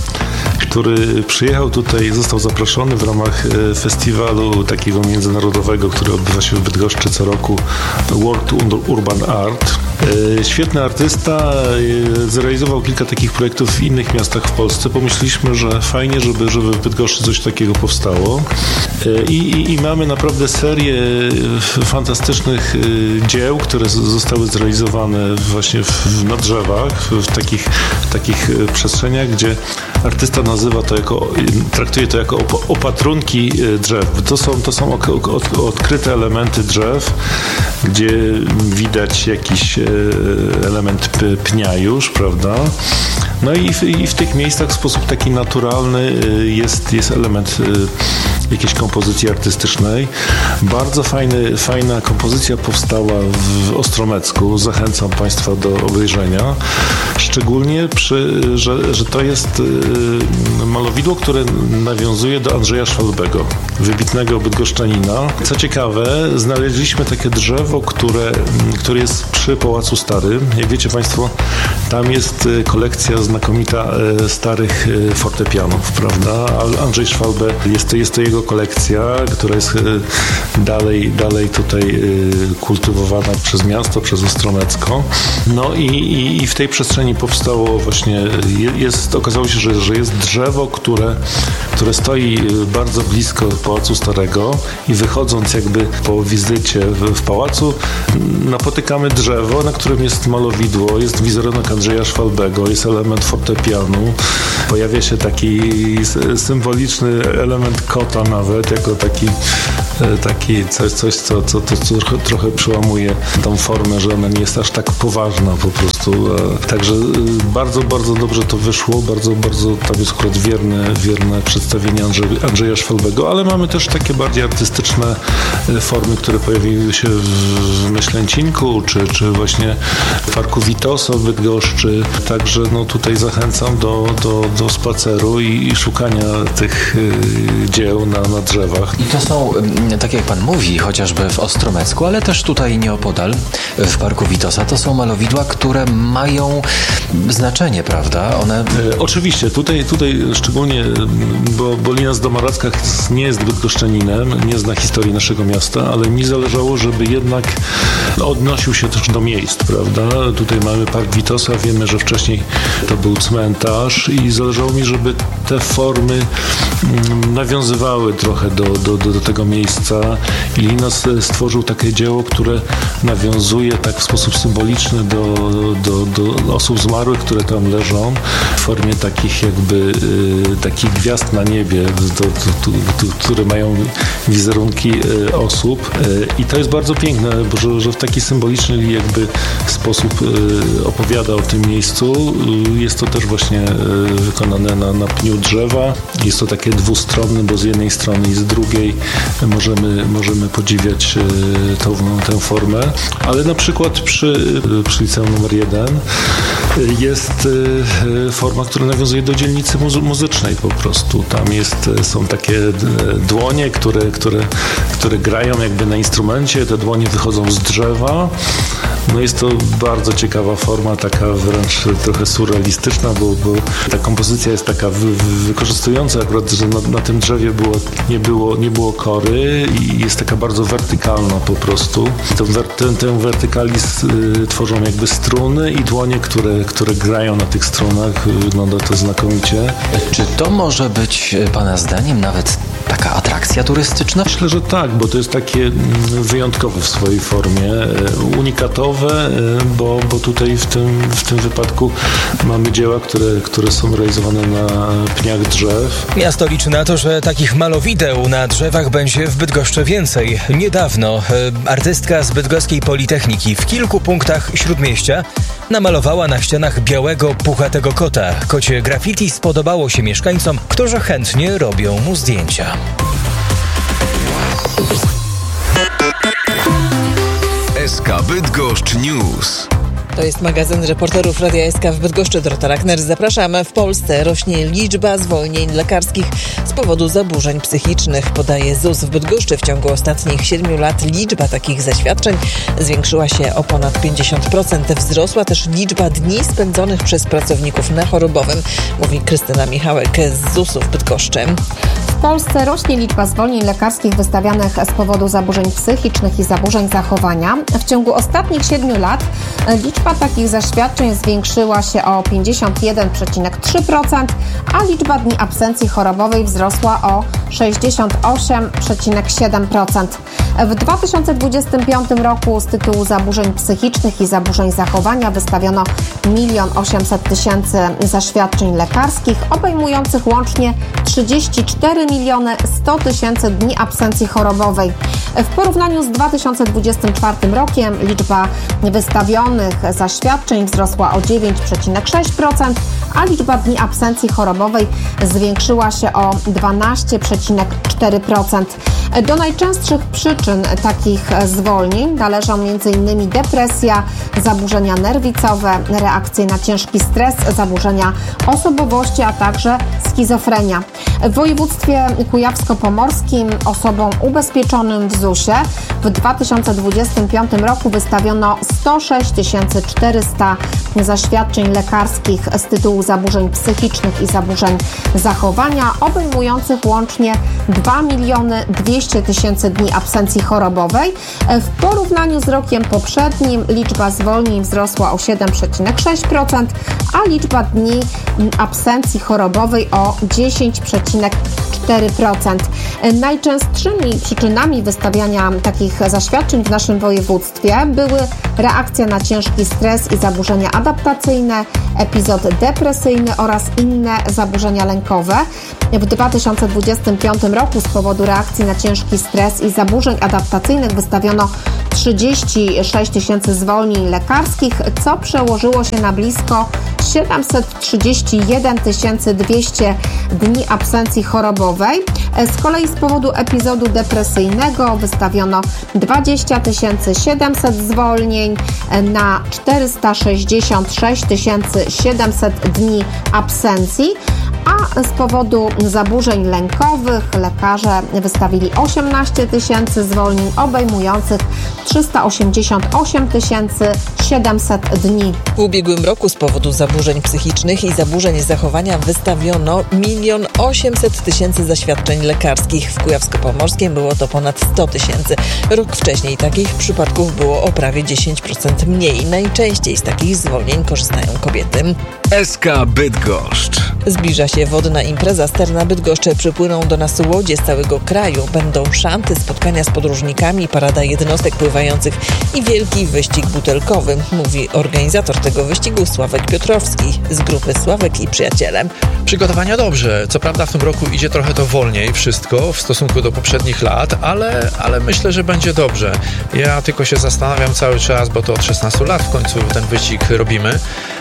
który przyjechał tutaj, został zaproszony w ramach festiwalu takiego międzynarodowego, który odbywa się w Bydgoszczy co roku, World Urban Art. Świetny artysta, zrealizował kilka takich projektów w innych miastach w Polsce. Pomyśleliśmy, że fajnie, żeby, żeby w Bydgoszczy coś takiego powstało. I, i, i mamy naprawdę serię fantastycznych dzieł, które zostały zrealizowane właśnie w, na drzewach, w takich, w takich przestrzeniach, gdzie artysta nazywa to jako, traktuje to jako opatrunki drzew. To są, to są odkryte elementy drzew, gdzie widać jakiś element pnia już, prawda? No i w, i w tych miejscach w sposób taki naturalny jest, jest element jakiejś kompozycji artystycznej. Bardzo fajny, fajna kompozycja powstała w Ostromecku. Zachęcam Państwa do obejrzenia. Szczególnie, przy, że, że to jest malowidło, które nawiązuje do Andrzeja Szwalbego, wybitnego bydgoszczanina. Co ciekawe, znaleźliśmy takie drzewo, które, które jest przy Pałacu Starym. Jak wiecie Państwo, tam jest kolekcja znakomita starych fortepianów, prawda? Andrzej Szwalbe, jest to, jest to jego kolekcja, która jest dalej, dalej tutaj kultywowana przez miasto, przez Ostromecko. No i, i, i w tej przestrzeni powstało właśnie, jest, okazało się, że, że jest drzewo, które, które stoi bardzo blisko Pałacu Starego i wychodząc jakby po wizycie w, w pałacu napotykamy drzewo, na którym jest malowidło, jest wizerunek Andrzeja Szwalbego, jest element fortepianu, pojawia się taki symboliczny element kota nawet, jako taki, taki coś, coś co, co, co, co trochę przełamuje tą formę, że ona nie jest aż tak poważna po prostu. Także bardzo, bardzo dobrze to wyszło, bardzo, bardzo tam jest akurat wierne, wierne przedstawienie Andrze, Andrzeja Szwalbego, ale mamy też takie bardziej artystyczne formy, które pojawiły się w Myślęcinku, czy, czy właśnie w Parku Witosa w Bydgoszczy. Także no, tutaj zachęcam do, do, do spaceru i, i szukania tych y, dzieł na, na drzewach. I to są, tak jak pan mówi, chociażby w Ostromecku, ale też tutaj nieopodal, w Parku Witosa, to są malowidła, które mają znaczenie, prawda? One... E, oczywiście, tutaj, tutaj szczególnie, bo, bo Linas Domaracka nie jest bydgoszczaninem, nie zna historii naszego miasta, ale mi zależało, żeby jednak odnosił się też do miejsc, prawda? Tutaj mamy Park Witosa, wiemy, że wcześniej to był cmentarz i zależało mi, żeby te formy nawiązywały trochę do, do, do, do tego miejsca i Linas stworzył takie dzieło, które nawiązuje tak w sposób symboliczny do, do, do osób zmarłych, które tam leżą w formie takich jakby y, takich gwiazd na niebie, do, do, do, do, które mają wizerunki y, osób y, i to jest bardzo piękne, bo że, że w taki symboliczny jakby sposób y, opowiada o tym miejscu. Y, jest to też właśnie y, wykonane na, na pniu drzewa. Jest to takie dwustronne, bo z jednej strony i z drugiej możemy, możemy podziwiać y, tą, tę formę, ale na przykład przy, przy liceum numer jeden jest y, forma, która nawiązuje do dzielnicy muzy- muzycznej po prostu. Tam jest, są takie dłonie, które, które, które grają jakby na instrumencie, te dłonie wychodzą z drzewa. No jest to bardzo ciekawa forma, taka wręcz trochę surrealistyczna, bo, bo ta kompozycja jest taka wy, wy, wykorzystująca akurat, że na, na tym drzewie było, nie, było, nie było kory i jest taka bardzo wertykalna po prostu. Tę, tę, tę wertykalis y, tworzą jakby struny i dłonie, które, które grają na tych strunach. Wygląda to znakomicie. Czy to może być pana zdaniem nawet taka atrakcja turystyczna? Myślę, że tak, bo to jest takie wyjątkowe w swojej formie, unikatowe, bo, bo tutaj w tym, w tym wypadku mamy dzieła, które, które są realizowane na pniach drzew. Miasto liczy na to, że takich malowideł na drzewach będzie w Bydgoszczy więcej. Niedawno artystka z bydgoskiej Politechniki w kilku punktach Śródmieścia namalowała na ścianach białego, puchatego kota. Kocie graffiti spodobało się mieszkańcom, którzy chętnie robią mu zdjęcia. S K Bydgoszcz News. To jest magazyn reporterów Radia S K w Bydgoszczy. Dorota Rachner, zapraszamy. W Polsce rośnie liczba zwolnień lekarskich z powodu zaburzeń psychicznych, podaje Z U S w Bydgoszczy. W ciągu ostatnich siedmiu lat liczba takich zaświadczeń zwiększyła się o ponad pięćdziesiąt procent. Wzrosła też liczba dni spędzonych przez pracowników na chorobowym, mówi Krystyna Michałek z Z U S-u w Bydgoszczy. W Polsce rośnie liczba zwolnień lekarskich wystawianych z powodu zaburzeń psychicznych i zaburzeń zachowania. W ciągu ostatnich siedmiu lat liczba takich zaświadczeń zwiększyła się o pięćdziesiąt jeden przecinek trzy procent, a liczba dni absencji chorobowej wzrosła o sześćdziesiąt osiem przecinek siedem procent. W dwa tysiące dwudziestym piątym roku z tytułu zaburzeń psychicznych i zaburzeń zachowania wystawiono milion osiemset tysięcy zaświadczeń lekarskich, obejmujących łącznie trzydzieści cztery miliony sto tysięcy dni absencji chorobowej. W porównaniu z dwa tysiące dwudziestym czwartym rokiem liczba wystawionych zaświadczeń wzrosła o dziewięć przecinek sześć procent, a liczba dni absencji chorobowej zwiększyła się o dwanaście przecinek cztery procent. Do najczęstszych przyczyn takich zwolnień należą m.in. depresja, zaburzenia nerwicowe, reakcje na ciężki stres, zaburzenia osobowości, a także schizofrenia. W województwie kujawsko-pomorskim osobom ubezpieczonym w zusie w dwa tysiące dwudziestym piątym roku wystawiono sto sześć tysięcy czterysta zaświadczeń lekarskich z tytułu zaburzeń psychicznych i zaburzeń zachowania, obejmujących łącznie dwa miliony dwieście tysięcy dni absencji chorobowej. W porównaniu z rokiem poprzednim liczba zwolnień wzrosła o siedem przecinek sześć procent, a liczba dni absencji chorobowej o dziesięć przecinek cztery procent. Najczęstszymi przyczynami wystawiania takich zaświadczeń w naszym województwie były reakcja na ciężki stres i zaburzenia adaptacyjne, epizod depresyjny oraz inne zaburzenia lękowe. W dwa tysiące dwudziestym piątym roku z powodu reakcji na ciężki stres i zaburzeń adaptacyjnych wystawiono trzydzieści sześć tysięcy zwolnień lekarskich, co przełożyło się na blisko siedemset trzydzieści jeden tysięcy dwieście dni absencji chorobowej. Z kolei z powodu epizodu depresyjnego wystawiono dwadzieścia tysięcy siedemset zwolnień na czterysta sześćdziesiąt sześć tysięcy siedemset dni absencji, a z powodu zaburzeń lękowych lekarze wystawili osiemnaście tysięcy zwolnień obejmujących trzysta osiemdziesiąt osiem tysięcy siedemset dni. W ubiegłym roku z powodu zaburzeń psychicznych i zaburzeń zachowania wystawiono milion osiemset tysięcy zaświadczeń lekarskich. W Kujawsko-Pomorskiem było to ponad sto tysięcy. Rok wcześniej takich przypadków było o prawie dziesięć procent mniej. Najczęściej z takich zwolnień korzystają kobiety. S K Bydgoszcz. Zbliża się wodna impreza Sterna Bydgoszcz. Przypłyną do nas łodzie z całego kraju. Będą szanty, spotkania z podróżnikami, parada jednostek pływających i wielki wyścig butelkowy, mówi organizator tego wyścigu Sławek Piotrowski z grupy Sławek i Przyjaciele. Przygotowania dobrze. Co prawda w tym roku idzie trochę to wolniej wszystko w stosunku do poprzednich lat, ale, ale myślę, że będzie dobrze. Ja tylko się zastanawiam cały czas, bo to od szesnastu lat w końcu ten wyścig robimy.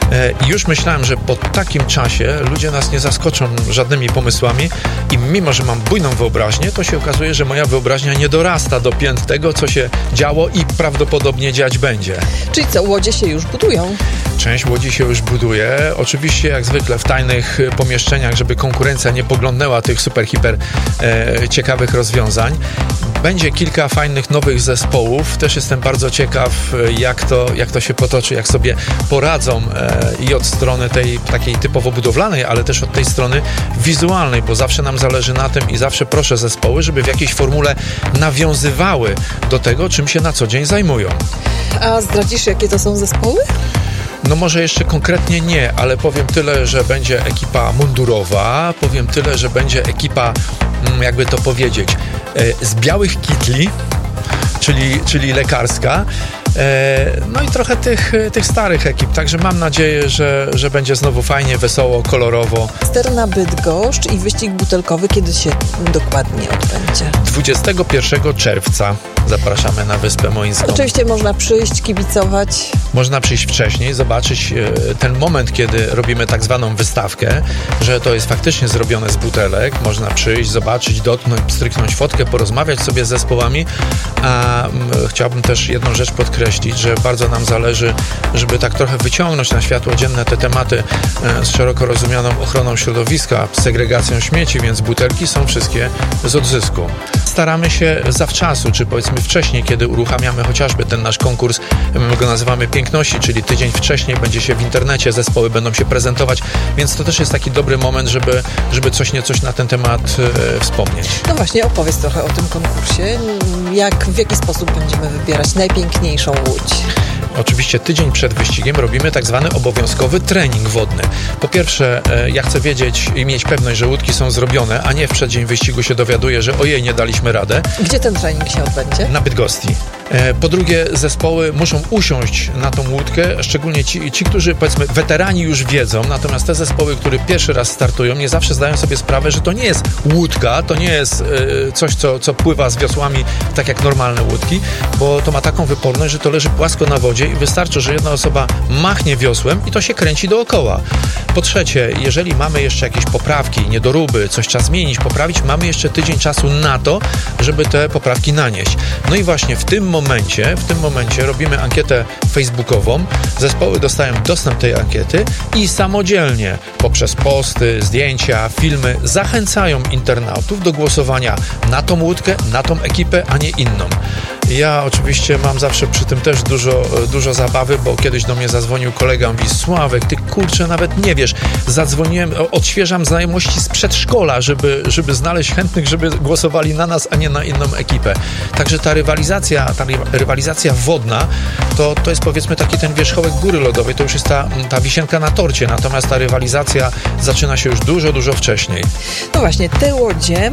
I już myślałem, że po takim czasie ludzie nas nie zaskoczą żadnymi pomysłami i mimo, że mam bujną wyobraźnię, to się okazuje, że moja wyobraźnia nie dorasta do pięt tego, co się działo i prawdopodobnie dziać będzie. Czyli co, łodzie się już budują? Część łodzi się już buduje. Oczywiście jak zwykle w tajnych pomieszczeniach, żeby konkurencja nie poglądnęła tych super, hiper e, ciekawych rozwiązań. Będzie kilka fajnych nowych zespołów. Też jestem bardzo ciekaw, jak to, jak to się potoczy, jak sobie poradzą e, i od strony tej takiej typowo budowlanej, ale też od tej strony wizualnej, bo zawsze nam zależy na tym i zawsze proszę zespoły, żeby w jakiejś formule nawiązywały do tego, czym się na co dzień zajmują. A zdradzisz, jakie to są zespoły? No może jeszcze konkretnie nie, ale powiem tyle, że będzie ekipa mundurowa, powiem tyle, że będzie ekipa, jakby to powiedzieć, z białych kitli, czyli, czyli lekarska. No i trochę tych, tych starych ekip, także mam nadzieję, że, że będzie znowu fajnie, wesoło, kolorowo. Sterna Bydgoszcz i wyścig butelkowy kiedy się dokładnie odbędzie? dwudziestego pierwszego czerwca zapraszamy na Wyspę Molińską. Oczywiście można przyjść, kibicować. Można przyjść wcześniej, zobaczyć ten moment, kiedy robimy tak zwaną wystawkę, że to jest faktycznie zrobione z butelek. Można przyjść, zobaczyć, dotknąć, stryknąć fotkę, porozmawiać sobie z zespołami. A m, chciałbym też jedną rzecz podkreślić, że bardzo nam zależy, żeby tak trochę wyciągnąć na światło dzienne te tematy e, z szeroko rozumianą ochroną środowiska, segregacją śmieci, więc butelki są wszystkie z odzysku. Staramy się zawczasu, czy powiedzmy wcześniej, kiedy uruchamiamy chociażby ten nasz konkurs, my go nazywamy Piękności, czyli tydzień wcześniej będzie się w internecie, zespoły będą się prezentować, więc to też jest taki dobry moment, żeby, żeby coś nie coś na ten temat e, wspomnieć. No właśnie, opowiedz trochę o tym konkursie. Jak, w jaki sposób będziemy wybierać najpiękniejszą łódź? Oczywiście tydzień przed wyścigiem robimy tak zwany obowiązkowy trening wodny. Po pierwsze, ja chcę wiedzieć i mieć pewność, że łódki są zrobione, a nie w przeddzień wyścigu się dowiaduję, że ojej, nie daliśmy radę. Gdzie ten trening się odbędzie? Bydgoszczy? Na Bydgoszczy. Po drugie, zespoły muszą usiąść na tą łódkę, szczególnie ci, ci, którzy, powiedzmy, weterani już wiedzą, natomiast te zespoły, które pierwszy raz startują, nie zawsze zdają sobie sprawę, że to nie jest łódka, to nie jest y, coś, co, co pływa z wiosłami tak jak normalne łódki, bo to ma taką wyporność, że to leży płasko na wodzie i wystarczy, że jedna osoba machnie wiosłem i to się kręci dookoła. Po trzecie, jeżeli mamy jeszcze jakieś poprawki, niedoróby, coś trzeba zmienić, poprawić, mamy jeszcze tydzień czasu na to, żeby te poprawki nanieść. No i właśnie w tym momencie, w tym momencie robimy ankietę facebookową, zespoły dostają dostęp do tej ankiety i samodzielnie poprzez posty, zdjęcia, filmy zachęcają internautów do głosowania na tą łódkę, na tą ekipę, a nie inną. Ja oczywiście mam zawsze przy tym też dużo, dużo zabawy, bo kiedyś do mnie zadzwonił kolega, mówi: Sławek, ty kurczę, nawet nie wiesz, zadzwoniłem, odświeżam znajomości z przedszkola, żeby, żeby znaleźć chętnych, żeby głosowali na nas, a nie na inną ekipę. Także ta rywalizacja, ta rywalizacja wodna, to, to jest, powiedzmy, taki ten wierzchołek góry lodowej, to już jest ta, ta wisienka na torcie, natomiast ta rywalizacja zaczyna się już dużo, dużo wcześniej. No właśnie, te łodzie,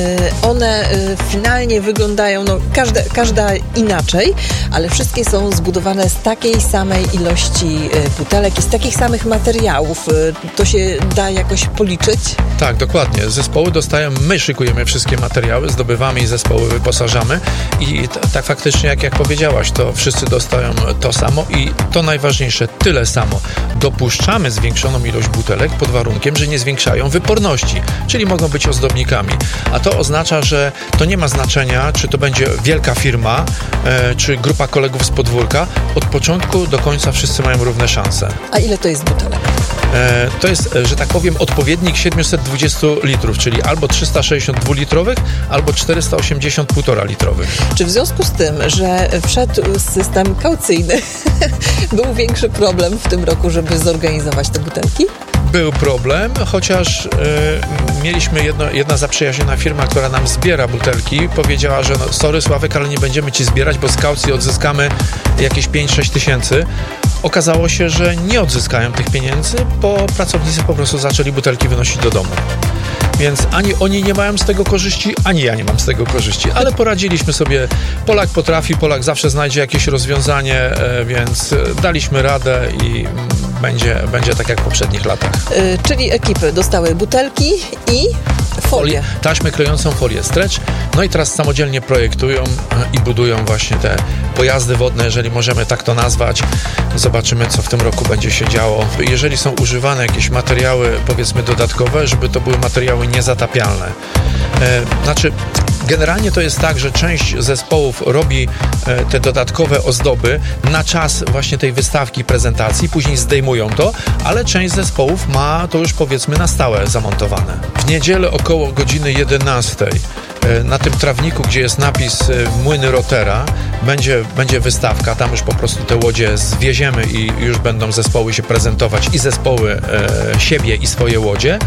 one finalnie wyglądają, no każda, każda inaczej, ale wszystkie są zbudowane z takiej samej ilości butelek i z takich samych materiałów. To się da jakoś policzyć? Tak, dokładnie. Zespoły dostają, my szykujemy wszystkie materiały, zdobywamy i zespoły wyposażamy i t- tak faktycznie, jak, jak powiedziałaś, to wszyscy dostają to samo i to najważniejsze, tyle samo. Dopuszczamy zwiększoną ilość butelek pod warunkiem, że nie zwiększają wyporności, czyli mogą być ozdobnikami. A to oznacza, że to nie ma znaczenia, czy to będzie wielka firma, e, czy grupa kolegów z podwórka. Od początku do końca wszyscy mają równe szanse. A ile to jest butelek? E, to jest, że tak powiem, odpowiednik siedemset dwadzieścia litrów, czyli albo trzysta sześćdziesiąt dwulitrowych, albo czterysta osiemdziesiąt półtora litrowych. Czy w związku z tym, że wszedł system kaucyjny, był większy problem w tym roku, żeby zorganizować te butelki? Był problem, chociaż y, mieliśmy jedno, jedna zaprzyjaźniona firma, która nam zbiera butelki, powiedziała, że no, sorry Sławek, ale nie będziemy ci zbierać, bo z kaucji odzyskamy jakieś pięć sześć tysięcy. Okazało się, że nie odzyskają tych pieniędzy, bo pracownicy po prostu zaczęli butelki wynosić do domu. Więc ani oni nie mają z tego korzyści, ani ja nie mam z tego korzyści. Ale poradziliśmy sobie. Polak potrafi, Polak zawsze znajdzie jakieś rozwiązanie, więc daliśmy radę i będzie, będzie tak jak w poprzednich latach. Yy, czyli ekipy dostały butelki i folię. Taśmę klejącą, folię stretch. No i teraz samodzielnie projektują i budują właśnie te pojazdy wodne, jeżeli możemy tak to nazwać. Zobaczymy, co w tym roku będzie się działo. Jeżeli są używane jakieś materiały, powiedzmy, dodatkowe, żeby to były materiały niezatapialne. E, znaczy, generalnie to jest tak, że część zespołów robi e, te dodatkowe ozdoby na czas właśnie tej wystawki, prezentacji, później zdejmują to, ale część zespołów ma to już, powiedzmy, na stałe zamontowane. W niedzielę około godziny jedenastej na tym trawniku, gdzie jest napis Młyny Rotera, będzie, będzie wystawka, tam już po prostu te łodzie zwieziemy i już będą zespoły się prezentować i zespoły e, siebie i swoje łodzie.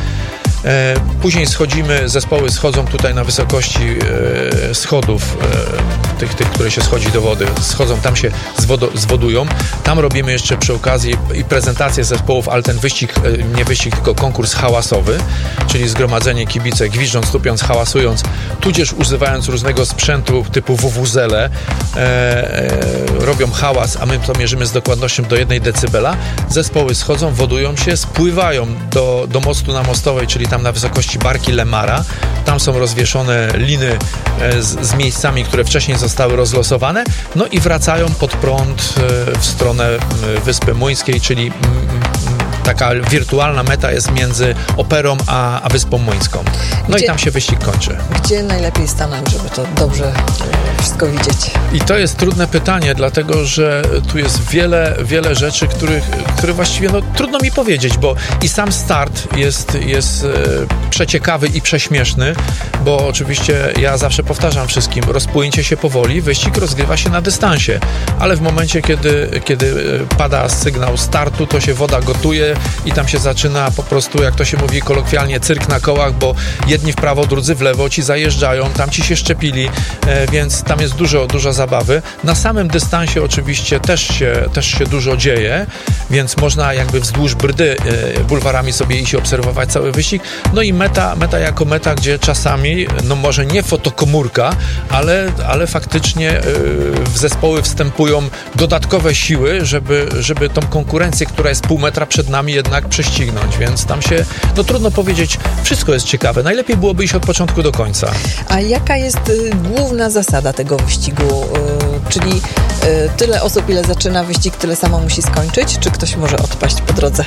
E, później schodzimy, zespoły schodzą tutaj na wysokości e, schodów, e, tych, tych, które się schodzi do wody, schodzą, tam się zwodo, zwodują. Tam robimy jeszcze przy okazji i prezentację zespołów, ale ten wyścig, e, nie wyścig, tylko konkurs hałasowy, czyli zgromadzenie kibice, gwiżdżąc, tupiąc, hałasując, tudzież używając różnego sprzętu typu wuwuzele, e, e, robią hałas, a my to mierzymy z dokładnością do jednej decybela. Zespoły schodzą, wodują się, spływają do, do mostu na Mostowej, czyli tam na wysokości Barki Lemara. Tam są rozwieszone liny e, z, z miejscami, które wcześniej zostały rozlosowane, no i wracają pod prąd e, w stronę e, Wyspy Młyńskiej, czyli m, m, taka wirtualna meta jest między Operą a, a Wyspą Młyńską. No gdzie, i tam się wyścig kończy. Gdzie najlepiej stanąć, żeby to dobrze wszystko widzieć? I to jest trudne pytanie, dlatego że tu jest wiele, wiele rzeczy, których, które właściwie no, trudno mi powiedzieć, bo i sam start jest, jest e, przeciekawy i prześmieszny, bo oczywiście ja zawsze powtarzam wszystkim, rozpłyńcie się powoli, wyścig rozgrywa się na dystansie, ale w momencie, kiedy, kiedy pada sygnał startu, to się woda gotuje, i tam się zaczyna po prostu, jak to się mówi kolokwialnie, cyrk na kołach, bo jedni w prawo, drudzy w lewo, ci zajeżdżają, tam ci się szczepili, więc tam jest dużo, dużo zabawy. Na samym dystansie oczywiście też się, też się dużo dzieje, więc można jakby wzdłuż Brdy bulwarami sobie iść i obserwować cały wyścig. No i meta, meta jako meta, gdzie czasami, no może nie fotokomórka, ale, ale faktycznie w zespoły wstępują dodatkowe siły, żeby, żeby tą konkurencję, która jest pół metra przed nami, jednak prześcignąć, więc tam się, no trudno powiedzieć, wszystko jest ciekawe. Najlepiej byłoby iść od początku do końca. A jaka jest y, główna zasada tego wyścigu? Y, czyli y, tyle osób, ile zaczyna wyścig, tyle samo musi skończyć? Czy ktoś może odpaść po drodze?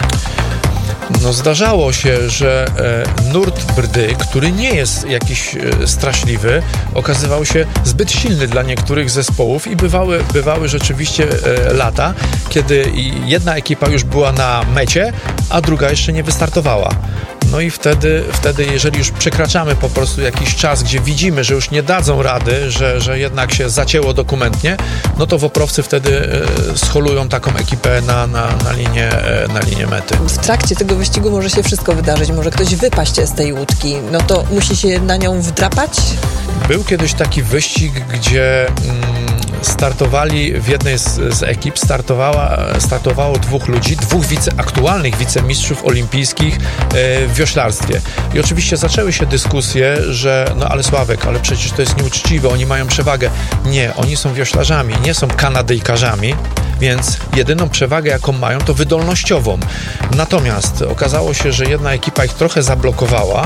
No zdarzało się, że e, nurt Brdy, który nie jest jakiś e, straszliwy, okazywał się zbyt silny dla niektórych zespołów i bywały, bywały rzeczywiście e, lata, kiedy jedna ekipa już była na mecie, a druga jeszcze nie wystartowała. No i wtedy, wtedy, jeżeli już przekraczamy po prostu jakiś czas, gdzie widzimy, że już nie dadzą rady, że, że jednak się zacięło dokumentnie, no to woprowcy wtedy e, scholują taką ekipę na, na, na, linię, e, na linię mety. W trakcie tego wyścigu może się wszystko wydarzyć, może ktoś wypaść z tej łódki, no to musi się na nią wdrapać? Był kiedyś taki wyścig, gdzie mm, startowali w jednej z, z ekip, startowała, startowało dwóch ludzi, dwóch wice, aktualnych wicemistrzów olimpijskich e, w wioślarstwie. I oczywiście zaczęły się dyskusje, że no ale Sławek, ale przecież to jest nieuczciwe, oni mają przewagę. Nie, oni są wioślarzami, nie są Kanadyjkarzami, więc jedyną przewagę, jaką mają, to wydolnościową. Natomiast okazało się, że jedna ekipa ich trochę zablokowała,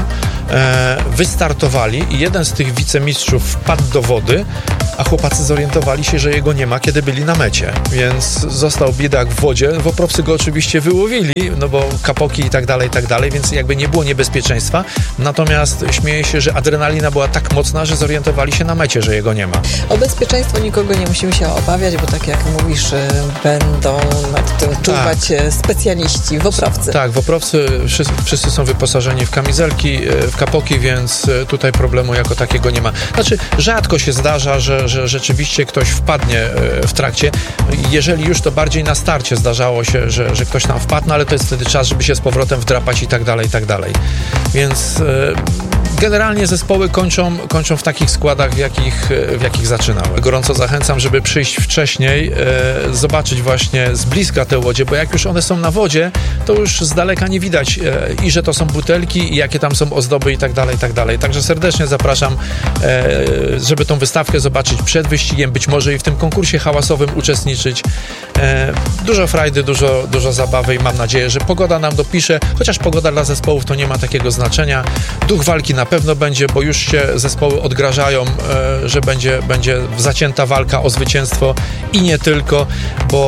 e, wystartowali i jeden z tych wicemistrzów wpadł do wody, a chłopacy zorientowali się, że jego nie ma, kiedy byli na mecie. Więc został biedak w wodzie. Woprowcy go oczywiście wyłowili, no bo kapoki i tak dalej, i tak dalej, więc jakby nie było niebezpieczeństwa. Natomiast śmieję się, że adrenalina była tak mocna, że zorientowali się na mecie, że jego nie ma. O bezpieczeństwo nikogo nie musimy się obawiać, bo tak jak mówisz, będą nad tym czuwać tak. specjaliści, woprowcy. Tak, woprowcy wszyscy, wszyscy są wyposażeni w kamizelki, w kapoki, więc tutaj problemu jako takiego nie ma. Znaczy, rzadko się zdarza, że, że rzeczywiście ktoś wpadnie w trakcie. Jeżeli już, to bardziej na starcie zdarzało się, że, że ktoś tam wpadł, no ale to jest wtedy czas, żeby się z powrotem wdrapać i tak dalej, i tak dalej. Więc generalnie zespoły kończą, kończą w takich składach, w jakich, w jakich zaczynały. Gorąco zachęcam, żeby przyjść wcześniej, e, zobaczyć właśnie z bliska te łodzie, bo jak już one są na wodzie, to już z daleka nie widać e, i że to są butelki, i jakie tam są ozdoby i tak dalej, i tak dalej. Także serdecznie zapraszam, e, żeby tą wystawkę zobaczyć przed wyścigiem, być może i w tym konkursie hałasowym uczestniczyć. E, dużo frajdy, dużo, dużo zabawy i mam nadzieję, że pogoda nam dopisze, chociaż pogoda dla zespołów to nie ma takiego znaczenia. Duch walki na pewno będzie, bo już się zespoły odgrażają, e, że będzie, będzie zacięta walka o zwycięstwo i nie tylko, bo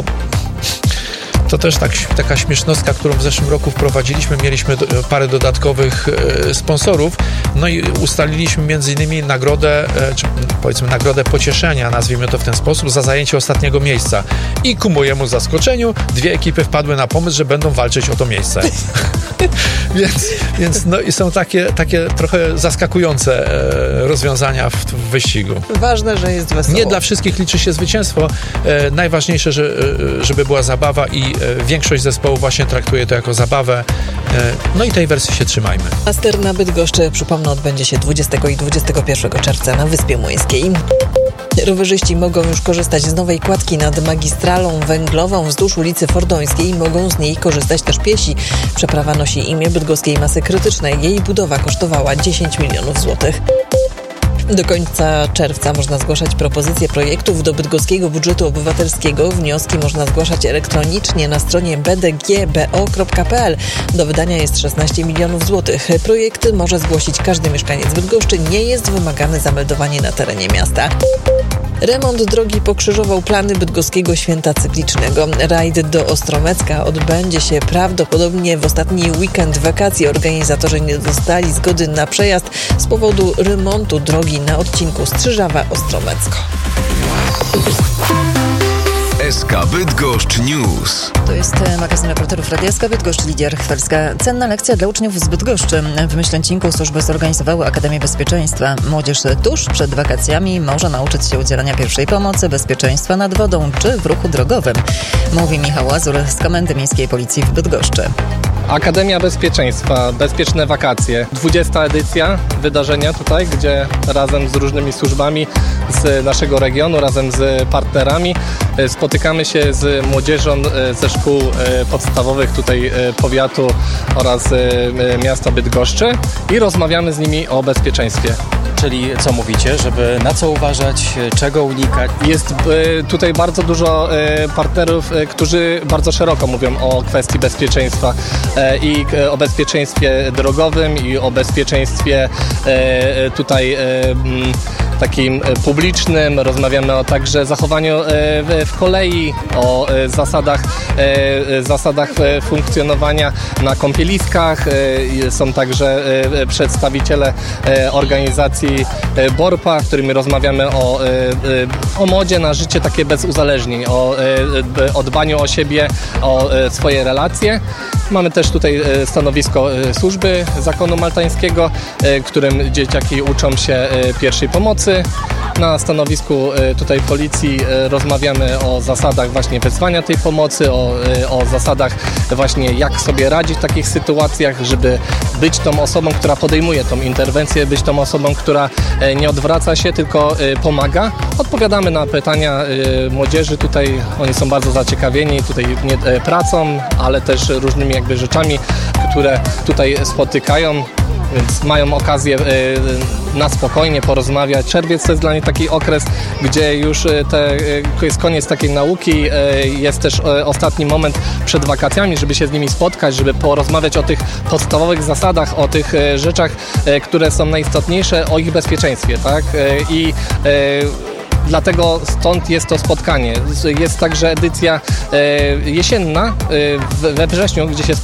to też tak, taka śmiesznostka, którą w zeszłym roku wprowadziliśmy. Mieliśmy do, parę dodatkowych e, sponsorów, no i ustaliliśmy między innymi nagrodę, e, czy powiedzmy nagrodę pocieszenia, nazwijmy to w ten sposób, za zajęcie ostatniego miejsca. I ku mojemu zaskoczeniu dwie ekipy wpadły na pomysł, że będą walczyć o to miejsce. więc więc no i są takie, takie trochę zaskakujące e, rozwiązania w, w wyścigu. Ważne, że jest wesoło. Nie dla wszystkich liczy się zwycięstwo. E, najważniejsze, że, e, żeby była zabawa i większość zespołów właśnie traktuje to jako zabawę. No i tej wersji się trzymajmy. Master na Bydgoszczy, przypomnę, odbędzie się dwudziestego i dwudziestego pierwszego czerwca na Wyspie Młyńskiej. Rowerzyści mogą już korzystać z nowej kładki nad magistralą węglową wzdłuż ulicy Fordońskiej. Mogą z niej korzystać też piesi. Przeprawa nosi imię bydgoskiej masy krytycznej. Jej budowa kosztowała dziesięć milionów złotych. Do końca czerwca można zgłaszać propozycje projektów do bydgoskiego budżetu obywatelskiego. Wnioski można zgłaszać elektronicznie na stronie b d g b o kropka p l. Do wydania jest szesnaście milionów złotych. Projekty może zgłosić każdy mieszkaniec Bydgoszczy. Nie jest wymagane zameldowanie na terenie miasta. Remont drogi pokrzyżował plany bydgoskiego święta cyklicznego. Rajd do Ostromecka odbędzie się prawdopodobnie w ostatni weekend wakacji. Organizatorzy nie dostali zgody na przejazd z powodu remontu drogi na odcinku Strzyżawa-Ostromecko. S K Bydgoszcz News. To jest magazyn reporterów Radia S K Bydgoszcz, Lidia Rechwelska. Cenna lekcja dla uczniów z Bydgoszczy. W Myślęcinku służby zorganizowały Akademię Bezpieczeństwa. Młodzież tuż przed wakacjami może nauczyć się udzielania pierwszej pomocy, bezpieczeństwa nad wodą czy w ruchu drogowym. Mówi Michał Łazur z Komendy Miejskiej Policji w Bydgoszczy. Akademia Bezpieczeństwa, Bezpieczne Wakacje. dwudziesta edycja wydarzenia tutaj, gdzie razem z różnymi służbami z naszego regionu, razem z partnerami spotykamy się z młodzieżą ze szkół podstawowych tutaj powiatu oraz miasta Bydgoszczy i rozmawiamy z nimi o bezpieczeństwie. Czyli co mówicie, żeby na co uważać, czego unikać? Jest tutaj bardzo dużo partnerów, którzy bardzo szeroko mówią o kwestii bezpieczeństwa i o bezpieczeństwie drogowym i o bezpieczeństwie tutaj takim publicznym. Rozmawiamy o także zachowaniu w kolei, o zasadach, zasadach funkcjonowania na kąpieliskach. Są także przedstawiciele organizacji BORPA, z którymi rozmawiamy o, o modzie na życie takie bez uzależnień, o, o dbaniu o siebie, o swoje relacje. Mamy też tutaj stanowisko służby zakonu maltańskiego, w którym dzieciaki uczą się pierwszej pomocy. Na stanowisku tutaj policji rozmawiamy o zasadach właśnie wezwania tej pomocy, o, o zasadach właśnie jak sobie radzić w takich sytuacjach, żeby być tą osobą, która podejmuje tą interwencję, być tą osobą, która nie odwraca się, tylko pomaga. Odpowiadamy na pytania młodzieży tutaj, oni są bardzo zaciekawieni tutaj nie, pracą, ale też różnymi jakby rzeczami, które tutaj spotykają. Więc mają okazję na spokojnie porozmawiać. Czerwiec to jest dla nich taki okres, gdzie już te, jest koniec takiej nauki, jest też ostatni moment przed wakacjami, żeby się z nimi spotkać, żeby porozmawiać o tych podstawowych zasadach, o tych rzeczach, które są najistotniejsze, o ich bezpieczeństwie, tak? I dlatego stąd jest to spotkanie. Jest także edycja jesienna we wrześniu, gdzie się